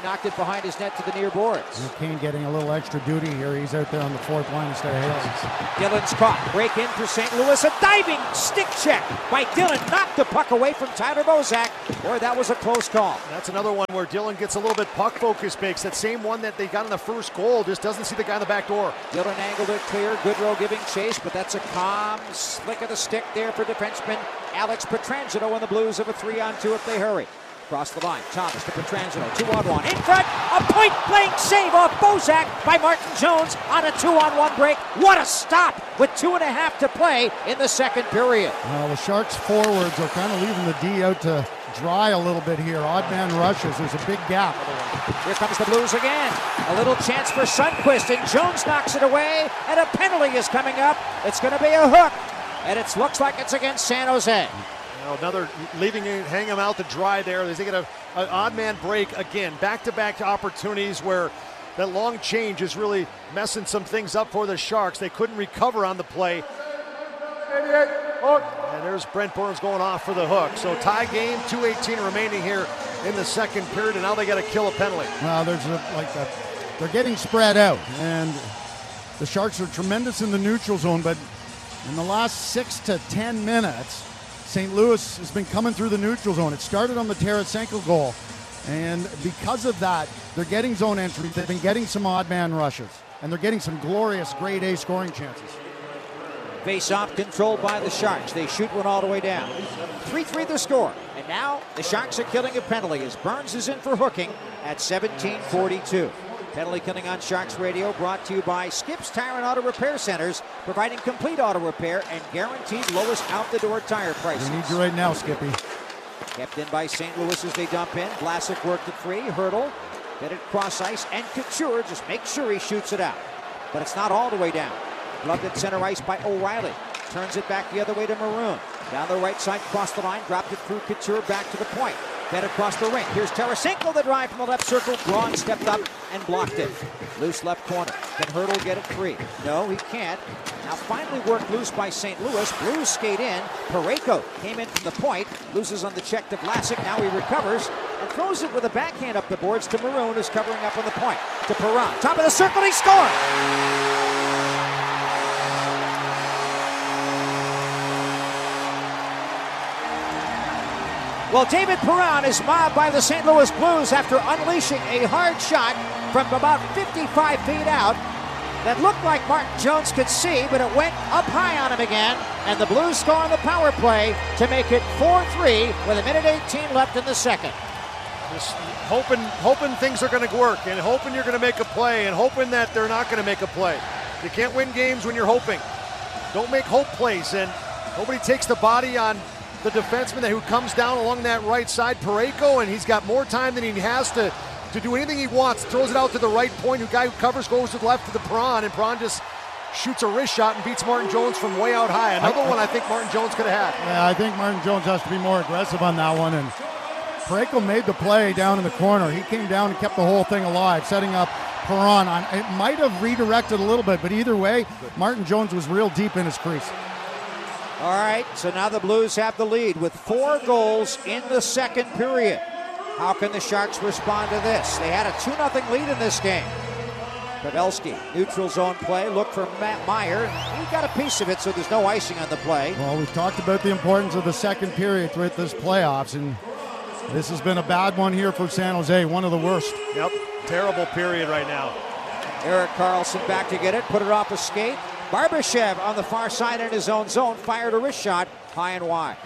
knocked it behind his net to the near boards. Kane getting a little extra duty here. He's out there on the fourth line instead of Hayes. Dillon's caught. Break in for Saint Louis. A diving stick check by Dillon. Knocked the puck away from Tyler Bozak. Boy, that was a close call. That's another one where Dillon gets a little bit puck focus makes. That same one that they got in the first goal, just doesn't see the guy in the back door. Dillon angled it clear. Goodrow giving chase, but that's a calm slick of the stick there for defenseman Alex Pietrangelo, and the Blues have a three on two if they hurry. Across the line, Thomas to Pietrangelo, two on one. In front, a point-blank save off Bozak by Martin Jones on a two-on-one break. What a stop with two and a half to play in the second period. Well, the Sharks forwards are kind of leaving the D out to dry a little bit here. Odd man rushes. There's a big gap. Here comes the Blues again. A little chance for Sundqvist, and Jones knocks it away, and a penalty is coming up. It's going to be a hook, and it looks like it's against San Jose. Now another leaving it, hang him out to dry there. They get a, an odd man break again. Back-to-back opportunities where that long change is really messing some things up for the Sharks. They couldn't recover on the play. And there's Brent Burns going off for the hook. So tie game, two eighteen remaining here in the second period, and now they got to kill a penalty. Well, there's a, like a, they're getting spread out, and the Sharks are tremendous in the neutral zone, but in the last six to ten minutes, Saint Louis has been coming through the neutral zone. It started on the Tarasenko goal, and because of that, they're getting zone entry. They've been getting some odd man rushes, and they're getting some glorious grade A scoring chances. Face-off controlled by the Sharks. They shoot one all the way down. three three the score. And now the Sharks are killing a penalty as Burns is in for hooking at seventeen forty-two. Penalty Killing on Sharks Radio brought to you by Skips Tire and Auto Repair Centers, providing complete auto repair and guaranteed lowest out-the-door tire prices. We need you right now, Skippy. Kept in by Saint Louis as they dump in. Vlasic worked it free. Hurdle. Get it cross ice. And Couture just makes sure he shoots it out. But it's not all the way down. Gloved at center ice by O'Reilly. Turns it back the other way to Maroon. Down the right side, cross the line. Dropped it through Couture back to the point. Then across the ring. Here's Tarasenko, the drive from the left circle. Braun stepped up and blocked it. Loose left corner. Can Hurdle get it free? No, he can't. Now finally worked loose by Saint Louis. Blues skate in. Parayko came in from the point. Loses on the check to Vlasic. Now he recovers and throws it with a backhand up the boards to Maroon, who's covering up on the point. To Perron. Top of the circle, he scores! Well, David Perron is mobbed by the Saint Louis Blues after unleashing a hard shot from about fifty-five feet out that looked like Martin Jones could see, but it went up high on him again, and the Blues score on the power play to make it four three with a minute eighteen left in the second. Just hoping, hoping things are going to work, and hoping you're going to make a play, and hoping that they're not going to make a play. You can't win games when you're hoping. Don't make hope plays, and nobody takes the body on the defenseman who comes down along that right side, Parayko, and he's got more time than he has to, to do anything he wants. Throws it out to the right point. The guy who covers goes to the left to the Perron, and Perron just shoots a wrist shot and beats Martin Jones from way out high. Another I, one I think Martin Jones could have had. Yeah, I think Martin Jones has to be more aggressive on that one, and Parayko made the play down in the corner. He came down and kept the whole thing alive, setting up Perron. On, it might have redirected a little bit, but either way, Martin Jones was real deep in his crease. All right, so now the Blues have the lead with four goals in the second period. How can the Sharks respond to this? They had a two nothing lead in this game. Pavelski, neutral zone play, look for Matt Meyer. He got a piece of it, so there's no icing on the play. Well, we've talked about the importance of the second period throughout this playoffs, and this has been a bad one here for San Jose, one of the worst. Yep, terrible period right now. Erik Karlsson back to get it, put it off a skate. Barbashev on the far side in his own zone, fired a wrist shot high and wide.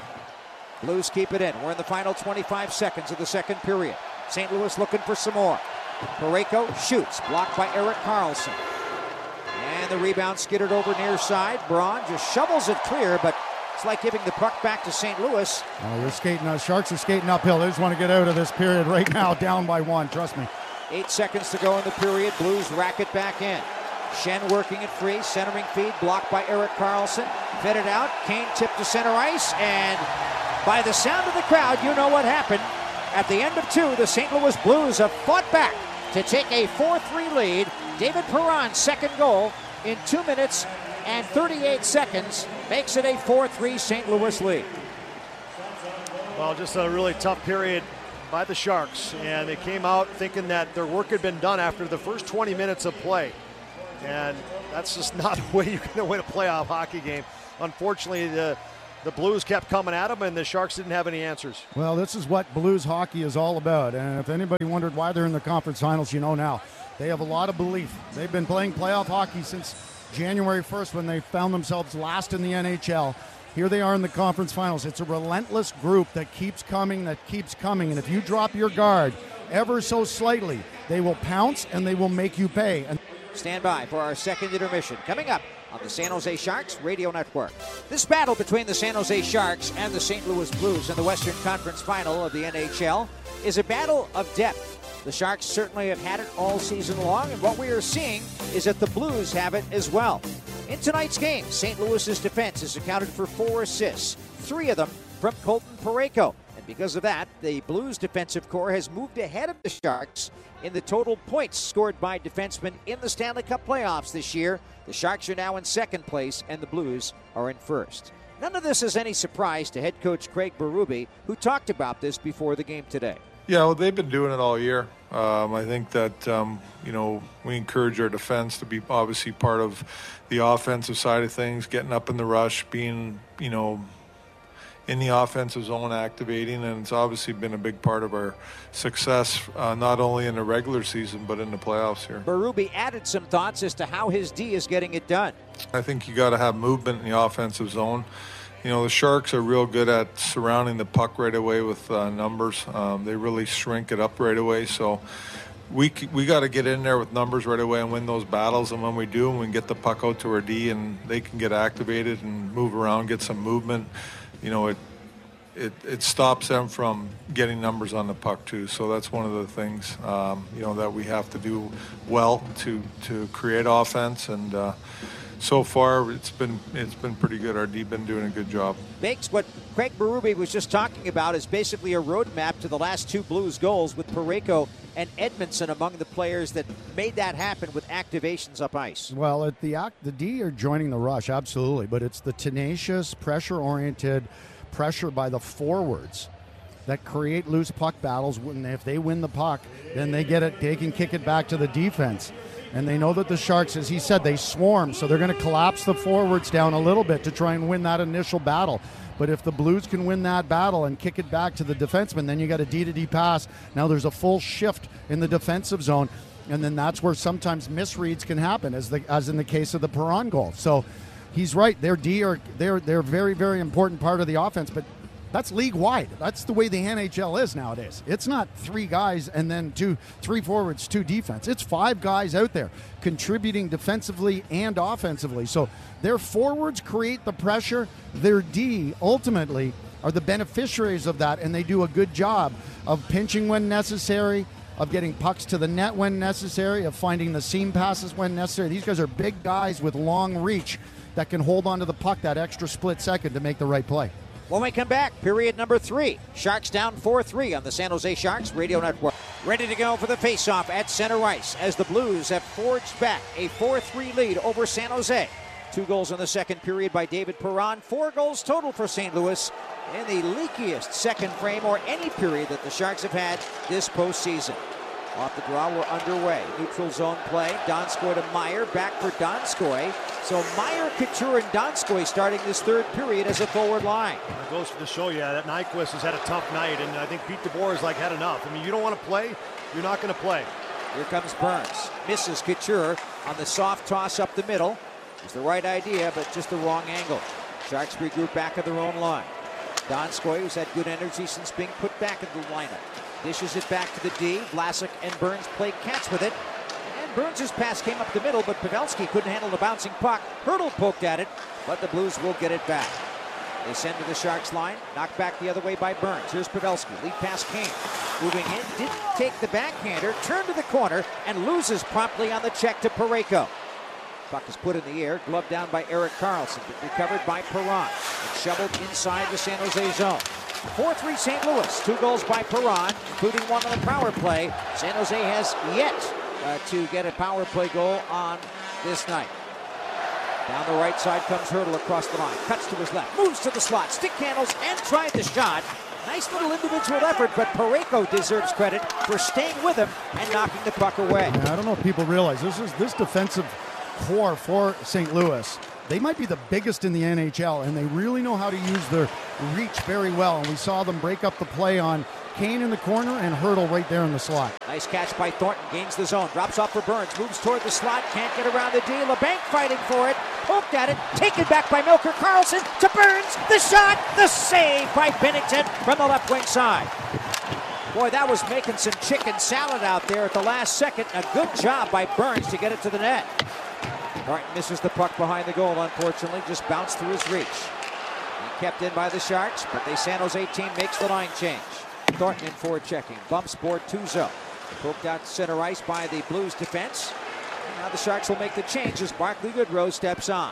Blues keep it in. We're in the final twenty-five seconds of the second period. Saint Louis looking for some more. Parayko shoots, blocked by Erik Karlsson. And the rebound skidded over near side. Braun just shovels it clear, but it's like giving the puck back to Saint Louis. Oh, you're skating, uh, Sharks are skating uphill. They just want to get out of this period right now, down by one, trust me. Eight seconds to go in the period. Blues rack it back in. Schenn working it free, centering feed, blocked by Erik Karlsson. Fed it out, Kane tipped to center ice, and by the sound of the crowd, you know what happened. At the end of two, the Saint Louis Blues have fought back to take a four three lead. David Perron's second goal in two minutes and thirty-eight seconds makes it a four three Saint Louis lead. Well, just a really tough period by the Sharks, and they came out thinking that their work had been done after the first twenty minutes of play. And that's just not the way you're going to win a playoff hockey game. Unfortunately, the the Blues kept coming at them, and the Sharks didn't have any answers. Well, this is what Blues hockey is all about. And if anybody wondered why they're in the conference finals, you know now. They have a lot of belief. They've been playing playoff hockey since January first when they found themselves last in the N H L. Here they are in the conference finals. It's a relentless group that keeps coming, that keeps coming. And if you drop your guard ever so slightly, they will pounce and they will make you pay. And stand by for our second intermission. Coming up on the San Jose Sharks Radio Network. This battle between the San Jose Sharks and the Saint Louis Blues in the Western Conference Final of the N H L is a battle of depth. The Sharks certainly have had it all season long, and what we are seeing is that the Blues have it as well. In tonight's game, Saint Louis's defense has accounted for four assists, three of them from Colton Parayko. And because of that, the Blues defensive core has moved ahead of the Sharks in the total points scored by defensemen in the Stanley Cup playoffs this year. The Sharks are now in second place, and the Blues are in first. None of this is any surprise to head coach Craig Berube, who talked about this before the game today. Yeah, well, they've been doing it all year. Um, I think that, um, you know, we encourage our defense to be obviously part of the offensive side of things, getting up in the rush, being, you know, in the offensive zone, activating, and it's obviously been a big part of our success, uh, not only in the regular season, but in the playoffs here. Berube added some thoughts as to how his D is getting it done. I think you got to have movement in the offensive zone. You know, the Sharks are real good at surrounding the puck right away with uh, numbers. Um, they really shrink it up right away. So we we got to get in there with numbers right away and win those battles. And when we do, we can get the puck out to our D and they can get activated and move around, get some movement. You know, it it it stops them from getting numbers on the puck too. So that's one of the things, um, you know, that we have to do well to to create offense. And uh, so far, it's been it's been pretty good. Our D been doing a good job. Bakes, what Craig Berube was just talking about is basically a roadmap to the last two Blues goals with Parayko and Edmondson among the players that made that happen with activations up ice. Well, at the act, the D are joining the rush, absolutely, but it's the tenacious, pressure-oriented pressure by the forwards that create loose puck battles. When if they win the puck, then they get it. They can kick it back to the defense. And they know that the Sharks, as he said, they swarm, so they're going to collapse the forwards down a little bit to try and win that initial battle. But if the Blues can win that battle and kick it back to the defenseman, then you got a D-to-D pass. Now there's a full shift in the defensive zone, and then that's where sometimes misreads can happen, as the as in the case of the Perron goal. So he's right. Their D are they're they're very very important part of the offense, but that's league wide. That's the way the N H L is nowadays. It's not three guys and then two, three forwards, two defense. It's five guys out there contributing defensively and offensively. So their forwards create the pressure. Their D ultimately are the beneficiaries of that, and they do a good job of pinching when necessary, of getting pucks to the net when necessary, of finding the seam passes when necessary. These guys are big guys with long reach that can hold onto the puck that extra split second to make the right play. When we come back, period number three. Sharks down four three on the San Jose Sharks Radio Network. Ready to go for the faceoff at center ice as the Blues have forged back a four three lead over San Jose. Two goals in the second period by David Perron. Four goals total for Saint Louis in the leakiest second frame or any period that the Sharks have had this postseason. Off the draw, we're underway. Neutral zone play. Donskoy to Meyer. Back for Donskoy. So Meyer, Couture, and Donskoy starting this third period as a forward line. It goes to show you that Nyquist has had a tough night, and I think Pete DeBoer has like had enough. I mean, you don't want to play, you're not going to play. Here comes Burns. Misses Couture on the soft toss up the middle. It was the right idea, but just the wrong angle. Sharks regroup back at their own line. Donskoy, who's had good energy since being put back in the lineup, dishes it back to the D. Vlasic and Burns play catch with it. And Burns' pass came up the middle, but Pavelski couldn't handle the bouncing puck. Hurdle poked at it, but the Blues will get it back. They send to the Sharks line. Knocked back the other way by Burns. Here's Pavelski. Lead pass came. Moving in. Didn't take the backhander. Turned to the corner and loses promptly on the check to Parayko. Puck is put in the air. Gloved down by Erik Karlsson. But recovered by Perron. And shoveled inside the San Jose zone. four three Saint Louis. Two goals by Perron, including one on the power play. San Jose has yet uh, to get a power play goal on this night. Down the right side comes Hurdle across the line. Cuts to his left. Moves to the slot. Stick handles and tried the shot. Nice little individual effort, but Parayko deserves credit for staying with him and knocking the puck away. Yeah, I don't know if people realize this is this defensive core for Saint Louis. They might be the biggest in the N H L, and they really know how to use their reach very well. And we saw them break up the play on Kane in the corner and Hurdle right there in the slot. Nice catch by Thornton, gains the zone, drops off for Burns, moves toward the slot, can't get around the D. LeBanc fighting for it, poked at it, taken back by Melker Karlsson to Burns, the shot, the save by Binnington from the left wing side. Boy, that was making some chicken salad out there at the last second. A good job by Burns to get it to the net. Thornton misses the puck behind the goal, unfortunately, just bounced through his reach. He kept in by the Sharks, but the San Jose team makes the line change. Thornton in forward checking, bumps Bortuzzo. Poked out center ice by the Blues defense. And now the Sharks will make the change as Barclay Goodrow steps on.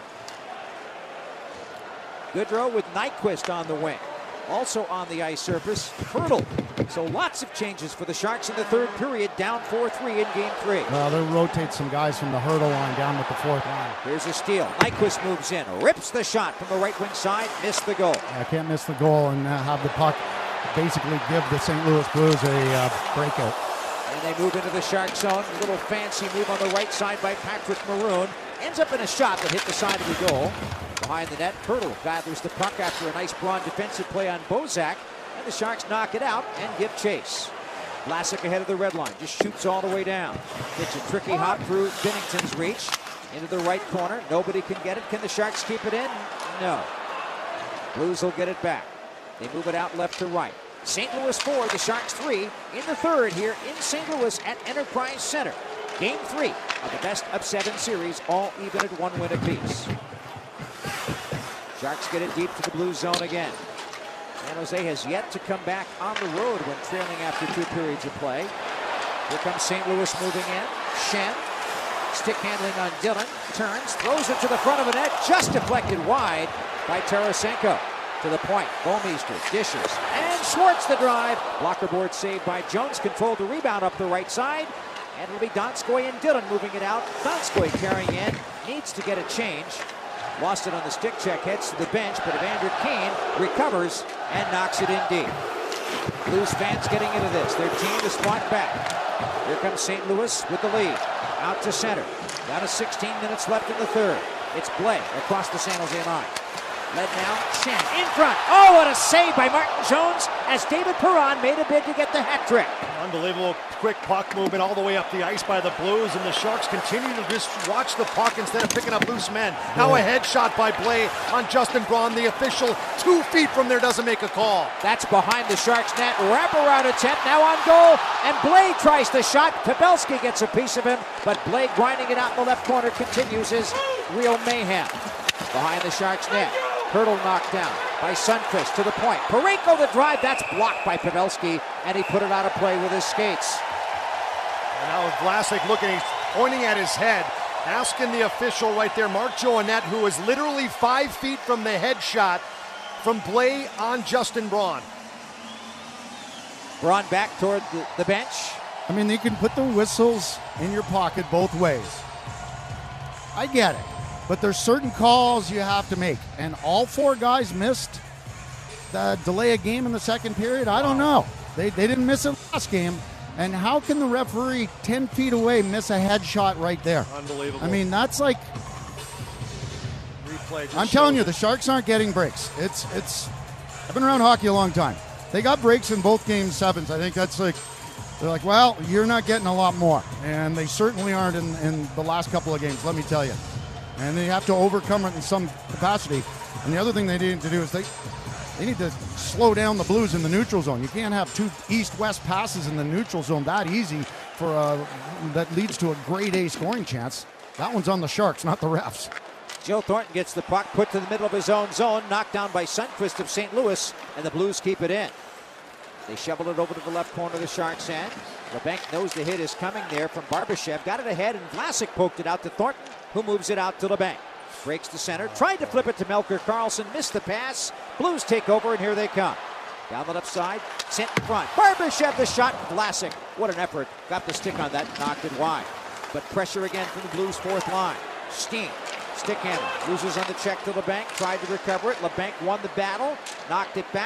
Goodrow with Nyquist on the wing. Also on the ice surface, Hurdle. So lots of changes for the Sharks in the third period, down four three in game three. Well, they'll rotate some guys from the Hurdle line down with the fourth line. Here's a steal. Nyquist moves in, rips the shot from the right wing side, missed the goal. I can't miss the goal and uh, have the puck basically give the Saint Louis Blues a uh, breakout. And they move into the Shark zone. A little fancy move on the right side by Patrick Maroon. Ends up in a shot that hit the side of the goal. Behind the net, Hurdle gathers the puck after a nice Braun defensive play on Bozak. And the Sharks knock it out and give chase. Vlasic ahead of the red line, just shoots all the way down. It's a tricky hop through Binnington's reach. Into the right corner, nobody can get it. Can the Sharks keep it in? No. Blues will get it back. They move it out left to right. Saint Louis four, the Sharks three in the third here in Saint Louis at Enterprise Center. Game three of the best of seven series, all even at one win apiece. Sharks get it deep to the blue zone again. San Jose has yet to come back on the road when trailing after two periods of play. Here comes Saint Louis moving in. Shen, stick handling on Dillon, turns, throws it to the front of the net, just deflected wide by Tarasenko. To the point, Bouwmeester dishes, and Schwartz the drive. Blocker board saved by Jones, controlled the rebound up the right side. And it'll be Donskoy and Dillon moving it out. Donskoy carrying in, needs to get a change. Lost it on the stick check, heads to the bench, but Evander Kane recovers and knocks it in deep. Blues fans getting into this. Their team is fought back. Here comes Saint Louis with the lead. Out to center. Down to sixteen minutes left in the third. It's Blais across the San Jose line. Led now, Shen in front. Oh, what a save by Martin Jones as David Perron made a bid to get the hat trick. Unbelievable quick puck movement all the way up the ice by the Blues, and the Sharks continue to just watch the puck instead of picking up loose men. Now a headshot by Blais on Justin Braun. The official two feet from there doesn't make a call. That's behind the Sharks net. Wraparound attempt now on goal, and Blais tries the shot. Pavelski gets a piece of him, but Blais grinding it out in the left corner continues his real mayhem. Behind the Sharks net. Hurdle knocked down by Sundqvist to the point. Parayko the drive, that's blocked by Pavelski, and he put it out of play with his skates. And now Vlasic looking, he's pointing at his head, asking the official right there, Mark Joannette, who was literally five feet from the headshot from Blais on Justin Braun. Braun back toward the, the bench. I mean, you can put the whistles in your pocket both ways. I get it. But there's certain calls you have to make. And all four guys missed the delay a game in the second period. I don't know. They, they didn't miss it last game. And how can the referee ten feet away miss a headshot right there? Unbelievable. I mean, that's like... Replay I'm telling you, the Sharks aren't getting breaks. It's, it's... I've been around hockey a long time. They got breaks in both game sevens. I think that's like... They're like, well, you're not getting a lot more. And they certainly aren't in, in the last couple of games, let me tell you. And they have to overcome it in some capacity. And the other thing they need to do is they they need to slow down the Blues in the neutral zone. You can't have two east-west passes in the neutral zone that easy for a, that leads to a grade A scoring chance. That one's on the Sharks, not the refs. Joe Thornton gets the puck put to the middle of his own zone, knocked down by Sundqvist of Saint Louis, and the Blues keep it in. They shovel it over to the left corner of the Sharks' end. LeBanc knows the hit is coming there from Barbashev. Got it ahead, and Vlasic poked it out to Thornton, who moves it out to LeBanc. Breaks the center, tried to flip it to Melker Karlsson, missed the pass. Blues take over, and here they come. Down the left side, sent in front. Barbashev the shot, Vlasic. What an effort. Got the stick on that, knocked it wide. But pressure again from the Blues' fourth line. Steen, stick handle, loses on the check to LeBanc, tried to recover it. LeBanc won the battle, knocked it back,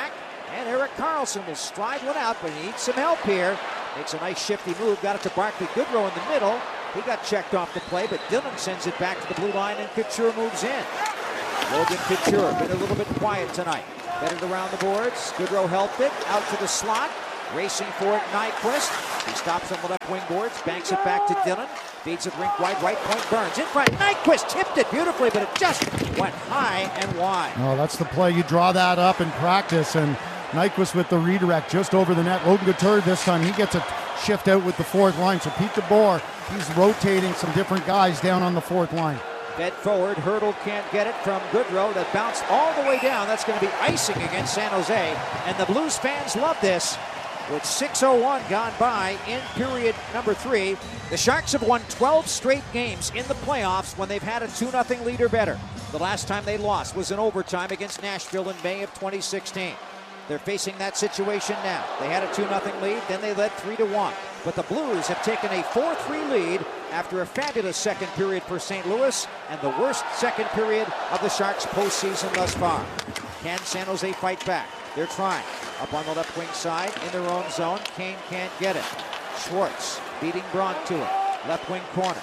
And Erik Karlsson will slide one out, but he needs some help here. Makes a nice shifty move, got it to Barclay Goodrow in the middle. He got checked off the play, but Dillon sends it back to the blue line, and Couture moves in. Logan Couture, been a little bit quiet tonight. Headed around the boards. Goodrow helped it, out to the slot. Racing for it, Nyquist. He stops on the left wing boards, banks it back to Dillon. Feeds it rink wide, right point, Burns in front. Nyquist tipped it beautifully, but it just went high and wide. Oh, that's the play. You draw that up in practice, and Nyquist with the redirect just over the net. Logan Couture this time, he gets a shift out with the fourth line. So Pete DeBoer, he's rotating some different guys down on the fourth line. Fed forward, Hurdle can't get it from Goodrow. That bounced all the way down. That's going to be icing against San Jose, and the Blues fans love this. With six oh one gone by in period number three, the Sharks have won twelve straight games in the playoffs when they've had a two nothing lead or better. The last time they lost was in overtime against Nashville in May of twenty sixteen. They're facing that situation now. They had a two nothing lead, then they led three to one. But the Blues have taken a four three lead after a fabulous second period for Saint Louis and the worst second period of the Sharks postseason thus far. Can San Jose fight back? They're trying. Up on the left wing side, in their own zone. Kane can't get it. Schwartz beating Braun to it. Left wing corner.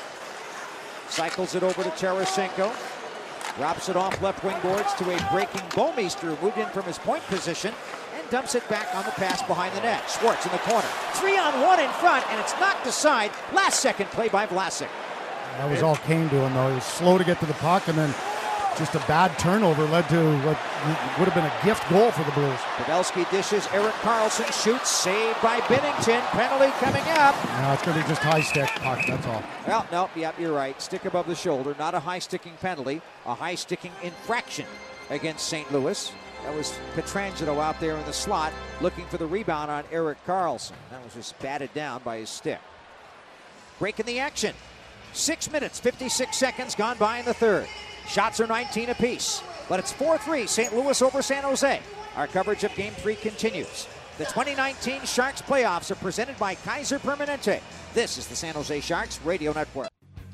Cycles it over to Tarasenko. Drops it off left wing boards to a breaking Bouwmeester, who moved in from his point position and dumps it back on the pass behind the net. Schwartz in the corner. Three on one in front, and it's knocked aside. Last second play by Vlasic. That was all Kane doing, though. He was slow to get to the puck, and then just a bad turnover led to what would have been a gift goal for the Blues. Pavelski dishes, Erik Karlsson shoots, saved by Binnington, penalty coming up. No, it's going to be just high stick puck, that's all. Well, no, yep, you're right. Stick above the shoulder, not a high sticking penalty, a high sticking infraction against Saint Louis. That was Pietrangelo out there in the slot looking for the rebound on Erik Karlsson. That was just batted down by his stick. Breaking the action. Six minutes, fifty-six seconds gone by in the third. Shots are nineteen apiece, but it's four three Saint Louis over San Jose. Our coverage of Game three continues. The twenty nineteen Sharks playoffs are presented by Kaiser Permanente. This is the San Jose Sharks Radio Network.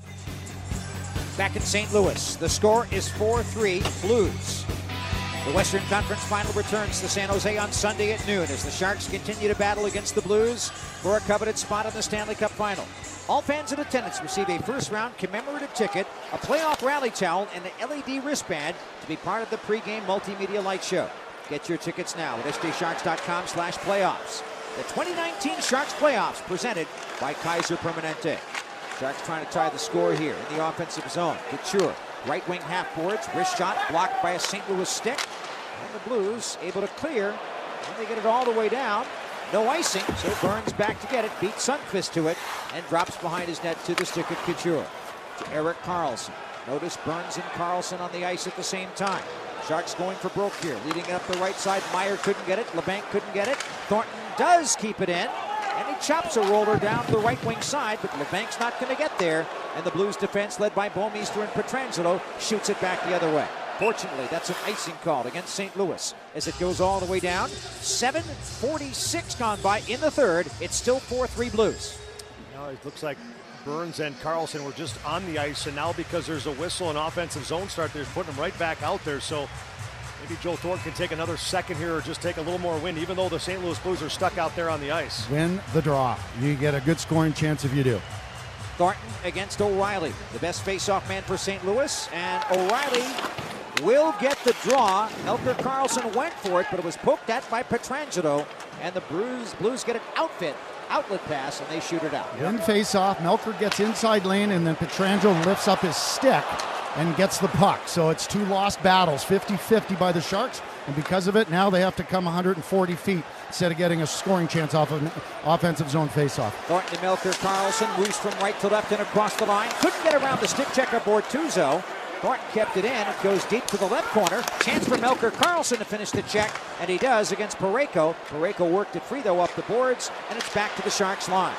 Back in Saint Louis, the score is four three Blues. The Western Conference Final returns to San Jose on Sunday at noon as the Sharks continue to battle against the Blues for a coveted spot in the Stanley Cup Final. All fans in attendance receive a first-round commemorative ticket, a playoff rally towel, and an L E D wristband to be part of the pregame multimedia light show. Get your tickets now at S J Sharks dot com slash playoffs. The twenty nineteen Sharks playoffs presented by Kaiser Permanente. Sharks trying to tie the score here in the offensive zone. Couture, right wing half boards, wrist shot blocked by a Saint Louis stick. And the Blues able to clear, and they get it all the way down. No icing, so Burns back to get it, beats Sundqvist to it, and drops behind his net to the stick of Couture. To Erik Karlsson. Notice Burns and Karlsson on the ice at the same time. Sharks going for broke here, leading it up the right side. Meyer couldn't get it, LeBanc couldn't get it. Thornton does keep it in, and he chops a roller down the right wing side, but LeBanc's not going to get there. And the Blues defense, led by Bouwmeester and Pietrangelo, shoots it back the other way. Fortunately, that's an icing call against Saint Louis as it goes all the way down. seven forty-six gone by in the third. It's still four three Blues. Now it looks like Burns and Karlsson were just on the ice, and now because there's a whistle and offensive zone start, they're putting them right back out there. So maybe Joe Thornton can take another second here or just take a little more wind, even though the Saint Louis Blues are stuck out there on the ice. Win the draw. You get a good scoring chance if you do. Thornton against O'Reilly, the best face-off man for Saint Louis, and O'Reilly will get the draw. Melker Karlsson went for it, but it was poked at by Pietrangelo, and the Blues, Blues get an outfit, outlet pass, and they shoot it out. Win face-off, Melker gets inside lane, and then Pietrangelo lifts up his stick and gets the puck. So it's two lost battles, fifty fifty by the Sharks, and because of it, now they have to come one hundred forty feet instead of getting a scoring chance off of an offensive zone face-off. Thornton to Melker Karlsson, moves from right to left and across the line. Couldn't get around the stick checker Bortuzzo. Thornton kept it in. It goes deep to the left corner. Chance for Melker Karlsson to finish the check, and he does against Parayko. Parayko worked it free, though, up the boards, and it's back to the Sharks line.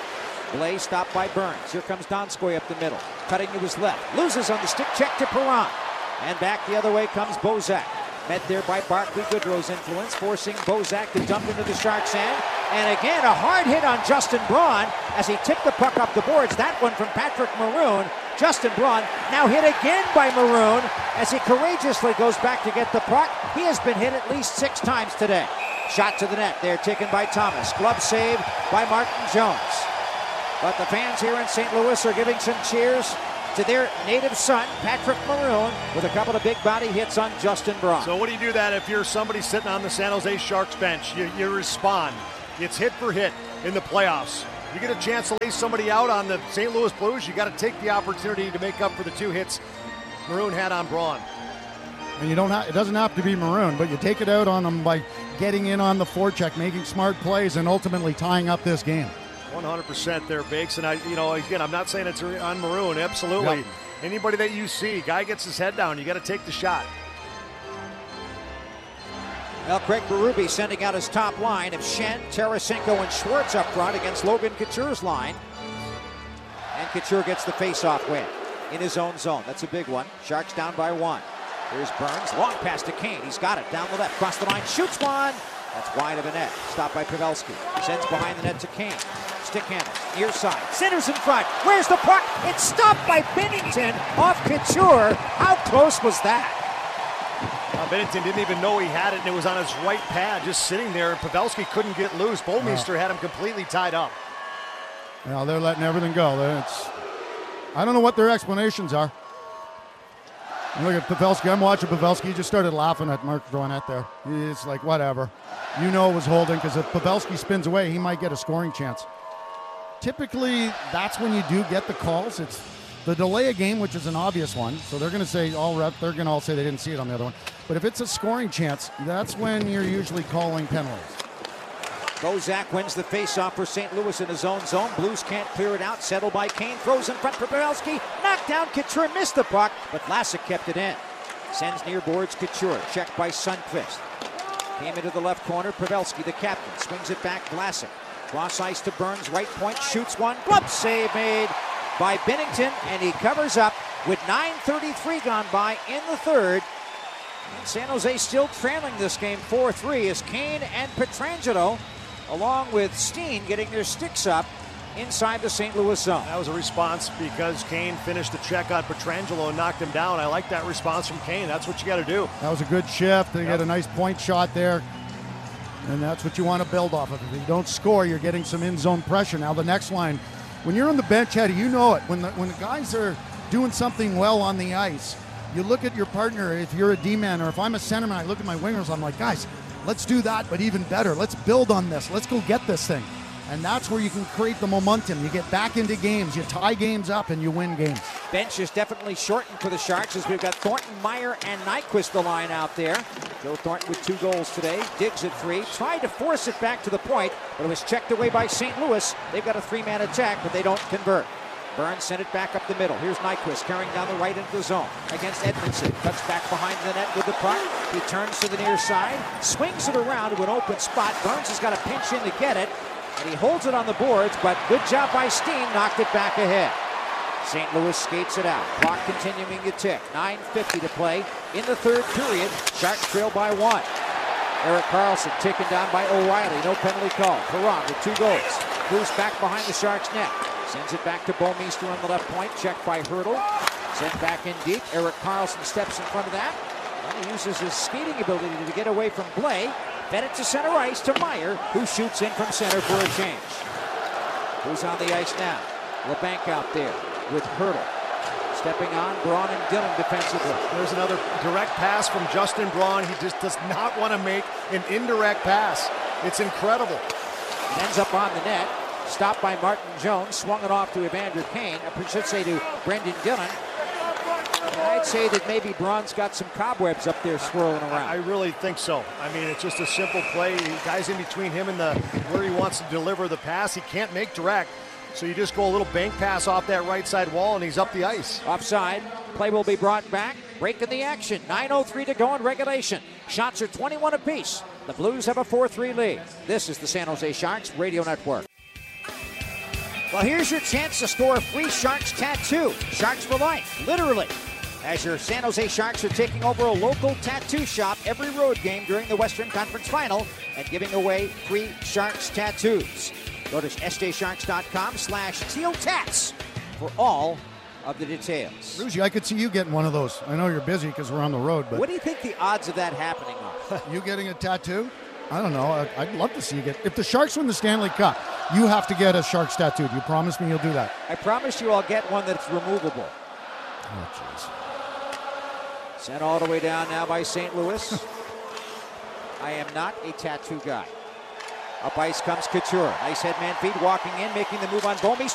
Blais stopped by Burns. Here comes Donskoy up the middle. Cutting to his left. Loses on the stick check to Perron. And back the other way comes Bozak. Met there by Barclay Goodrow's influence, forcing Bozak to dump into the Sharks' end. And again, a hard hit on Justin Braun as he tipped the puck up the boards. That one from Patrick Maroon. Justin Braun now hit again by Maroon as he courageously goes back to get the puck. He has been hit at least six times today. Shot to the net there, taken by Thomas. Glove save by Martin Jones. But the fans here in Saint Louis are giving some cheers to their native son, Patrick Maroon, with a couple of big body hits on Justin Braun. So what do you do that if you're somebody sitting on the San Jose Sharks bench? You, you respond. It's hit for hit in the playoffs. You get a chance to lay somebody out on the Saint Louis Blues, you got to take the opportunity to make up for the two hits Maroon had on Braun. And you don't have, it doesn't have to be Maroon, but you take it out on them by getting in on the forecheck, making smart plays, and ultimately tying up this game. one hundred percent there, Bakes. And, I, you know, again, I'm not saying it's on Maroon. Absolutely. Yep. Anybody that you see, guy gets his head down, you got to take the shot. Well, Craig Berube sending out his top line of Schenn, Tarasenko, and Schwartz up front against Logan Couture's line. And Couture gets the face-off win in his own zone. That's a big one. Sharks down by one. Here's Burns, long pass to Kane. He's got it down the left, cross the line, shoots one. That's wide of a net. Stopped by Pavelski. Sends behind the net to Kane. Stick handle, near side, centers in front. Where's the puck? It's stopped by Binnington off Couture. How close was that? Uh, Binnington didn't even know he had it, and it was on his right pad, just sitting there, and Pavelski couldn't get loose. Bouwmeester had him completely tied up. Well, they're letting everything go. It's, I don't know what their explanations are. And look at Pavelski. I'm watching Pavelski. He just started laughing at Mark Drouin there. It's like, whatever. You know it was holding, because if Pavelski spins away, he might get a scoring chance. Typically, that's when you do get the calls. It's the delay of game, which is an obvious one. So they're going to say, all rep, they're going to all say they didn't see it on the other one. But if it's a scoring chance, that's when you're usually calling penalties. Bozak wins the faceoff for Saint Louis in his own zone. Blues can't clear it out. Settled by Kane. Throws in front for Pavelski. Knocked down Couture. Missed the puck, but Vlasic kept it in. Sends near boards Couture. Checked by Sundqvist. Came into the left corner. Pavelski, the captain, swings it back. Vlasic. Cross ice to Burns. Right point. Shoots one. Glove save made by Binnington, and he covers up with nine thirty-three gone by in the third. And San Jose still trailing this game four three as Kane and Pietrangelo, along with Steen, getting their sticks up inside the Saint Louis zone. That was a response because Kane finished the check on Pietrangelo and knocked him down. I like that response from Kane. That's what you got to do. That was a good shift. They yep. get a nice point shot there, and that's what you want to build off of. If you don't score, you're getting some in-zone pressure. Now the next line, when you're on the bench, Eddie, you know it. When the, when the guys are doing something well on the ice, you look at your partner. If you're a D-man or if I'm a centerman, I look at my wingers, I'm like, guys, let's do that, but even better. Let's build on this. Let's go get this thing. And that's where you can create the momentum. You get back into games, you tie games up, and you win games. Bench is definitely shortened for the Sharks as we've got Thornton, Meyer, and Nyquist the line out there. Joe Thornton with two goals today. Diggs at three. Tried to force it back to the point, but it was checked away by Saint Louis. They've got a three-man attack, but they don't convert. Burns sent it back up the middle. Here's Nyquist carrying down the right into the zone against Edmondson. Cuts back behind the net with the puck. He turns to the near side, swings it around to an open spot. Burns has got to pinch in to get it, and he holds it on the boards, but good job by Steen, knocked it back ahead. Saint Louis skates it out. Clock continuing to tick. nine fifty to play in the third period. Sharks trail by one. Erik Karlsson taken down by O'Reilly. No penalty call. Perron with two goals. Moves back behind the Sharks' net. Sends it back to Bouwmeester on the left point. Checked by Hertl. Sent back in deep. Erik Karlsson steps in front of that. And he uses his skating ability to get away from Blais. Fed it to center ice to Meyer, who shoots in from center for a change. Who's on the ice now? LeBanc out there with Hertl. Stepping on, Braun and Dillon defensively. There's another direct pass from Justin Braun. He just does not want to make an indirect pass. It's incredible. It ends up on the net. Stopped by Martin Jones. Swung it off to Evander Kane. I should say to Brendan Dillon. And I'd say that maybe Braun's got some cobwebs up there swirling around. I really think so. I mean, it's just a simple play. Guys in between him and the where he wants to deliver the pass. He can't make direct. So you just go a little bank pass off that right side wall, and he's up the ice. Offside. Play will be brought back. Break in the action. nine oh three to go in regulation. Shots are twenty-one apiece. The Blues have a four three lead. This is the San Jose Sharks Radio Network. Well, here's your chance to score a free Sharks tattoo. Sharks for life, literally. As your San Jose Sharks are taking over a local tattoo shop every road game during the Western Conference Final. and giving away free Sharks tattoos. Go to s j sharks dot com slash teal tats for all of the details. Ruzi, I could see you getting one of those. I know you're busy because we're on the road, but What do you think the odds of that happening are? you getting a tattoo? I don't know. I- I'd love to see you get. If the Sharks win the Stanley Cup, you have to get a Sharks tattoo. Do you promise me you'll do that? I promise you I'll get one that's removable. Oh, jeez. Sent all the way down now by Saint Louis. I am not a tattoo guy. Up ice comes Couture. Nice head man feed, walking in, making the move on Bomey.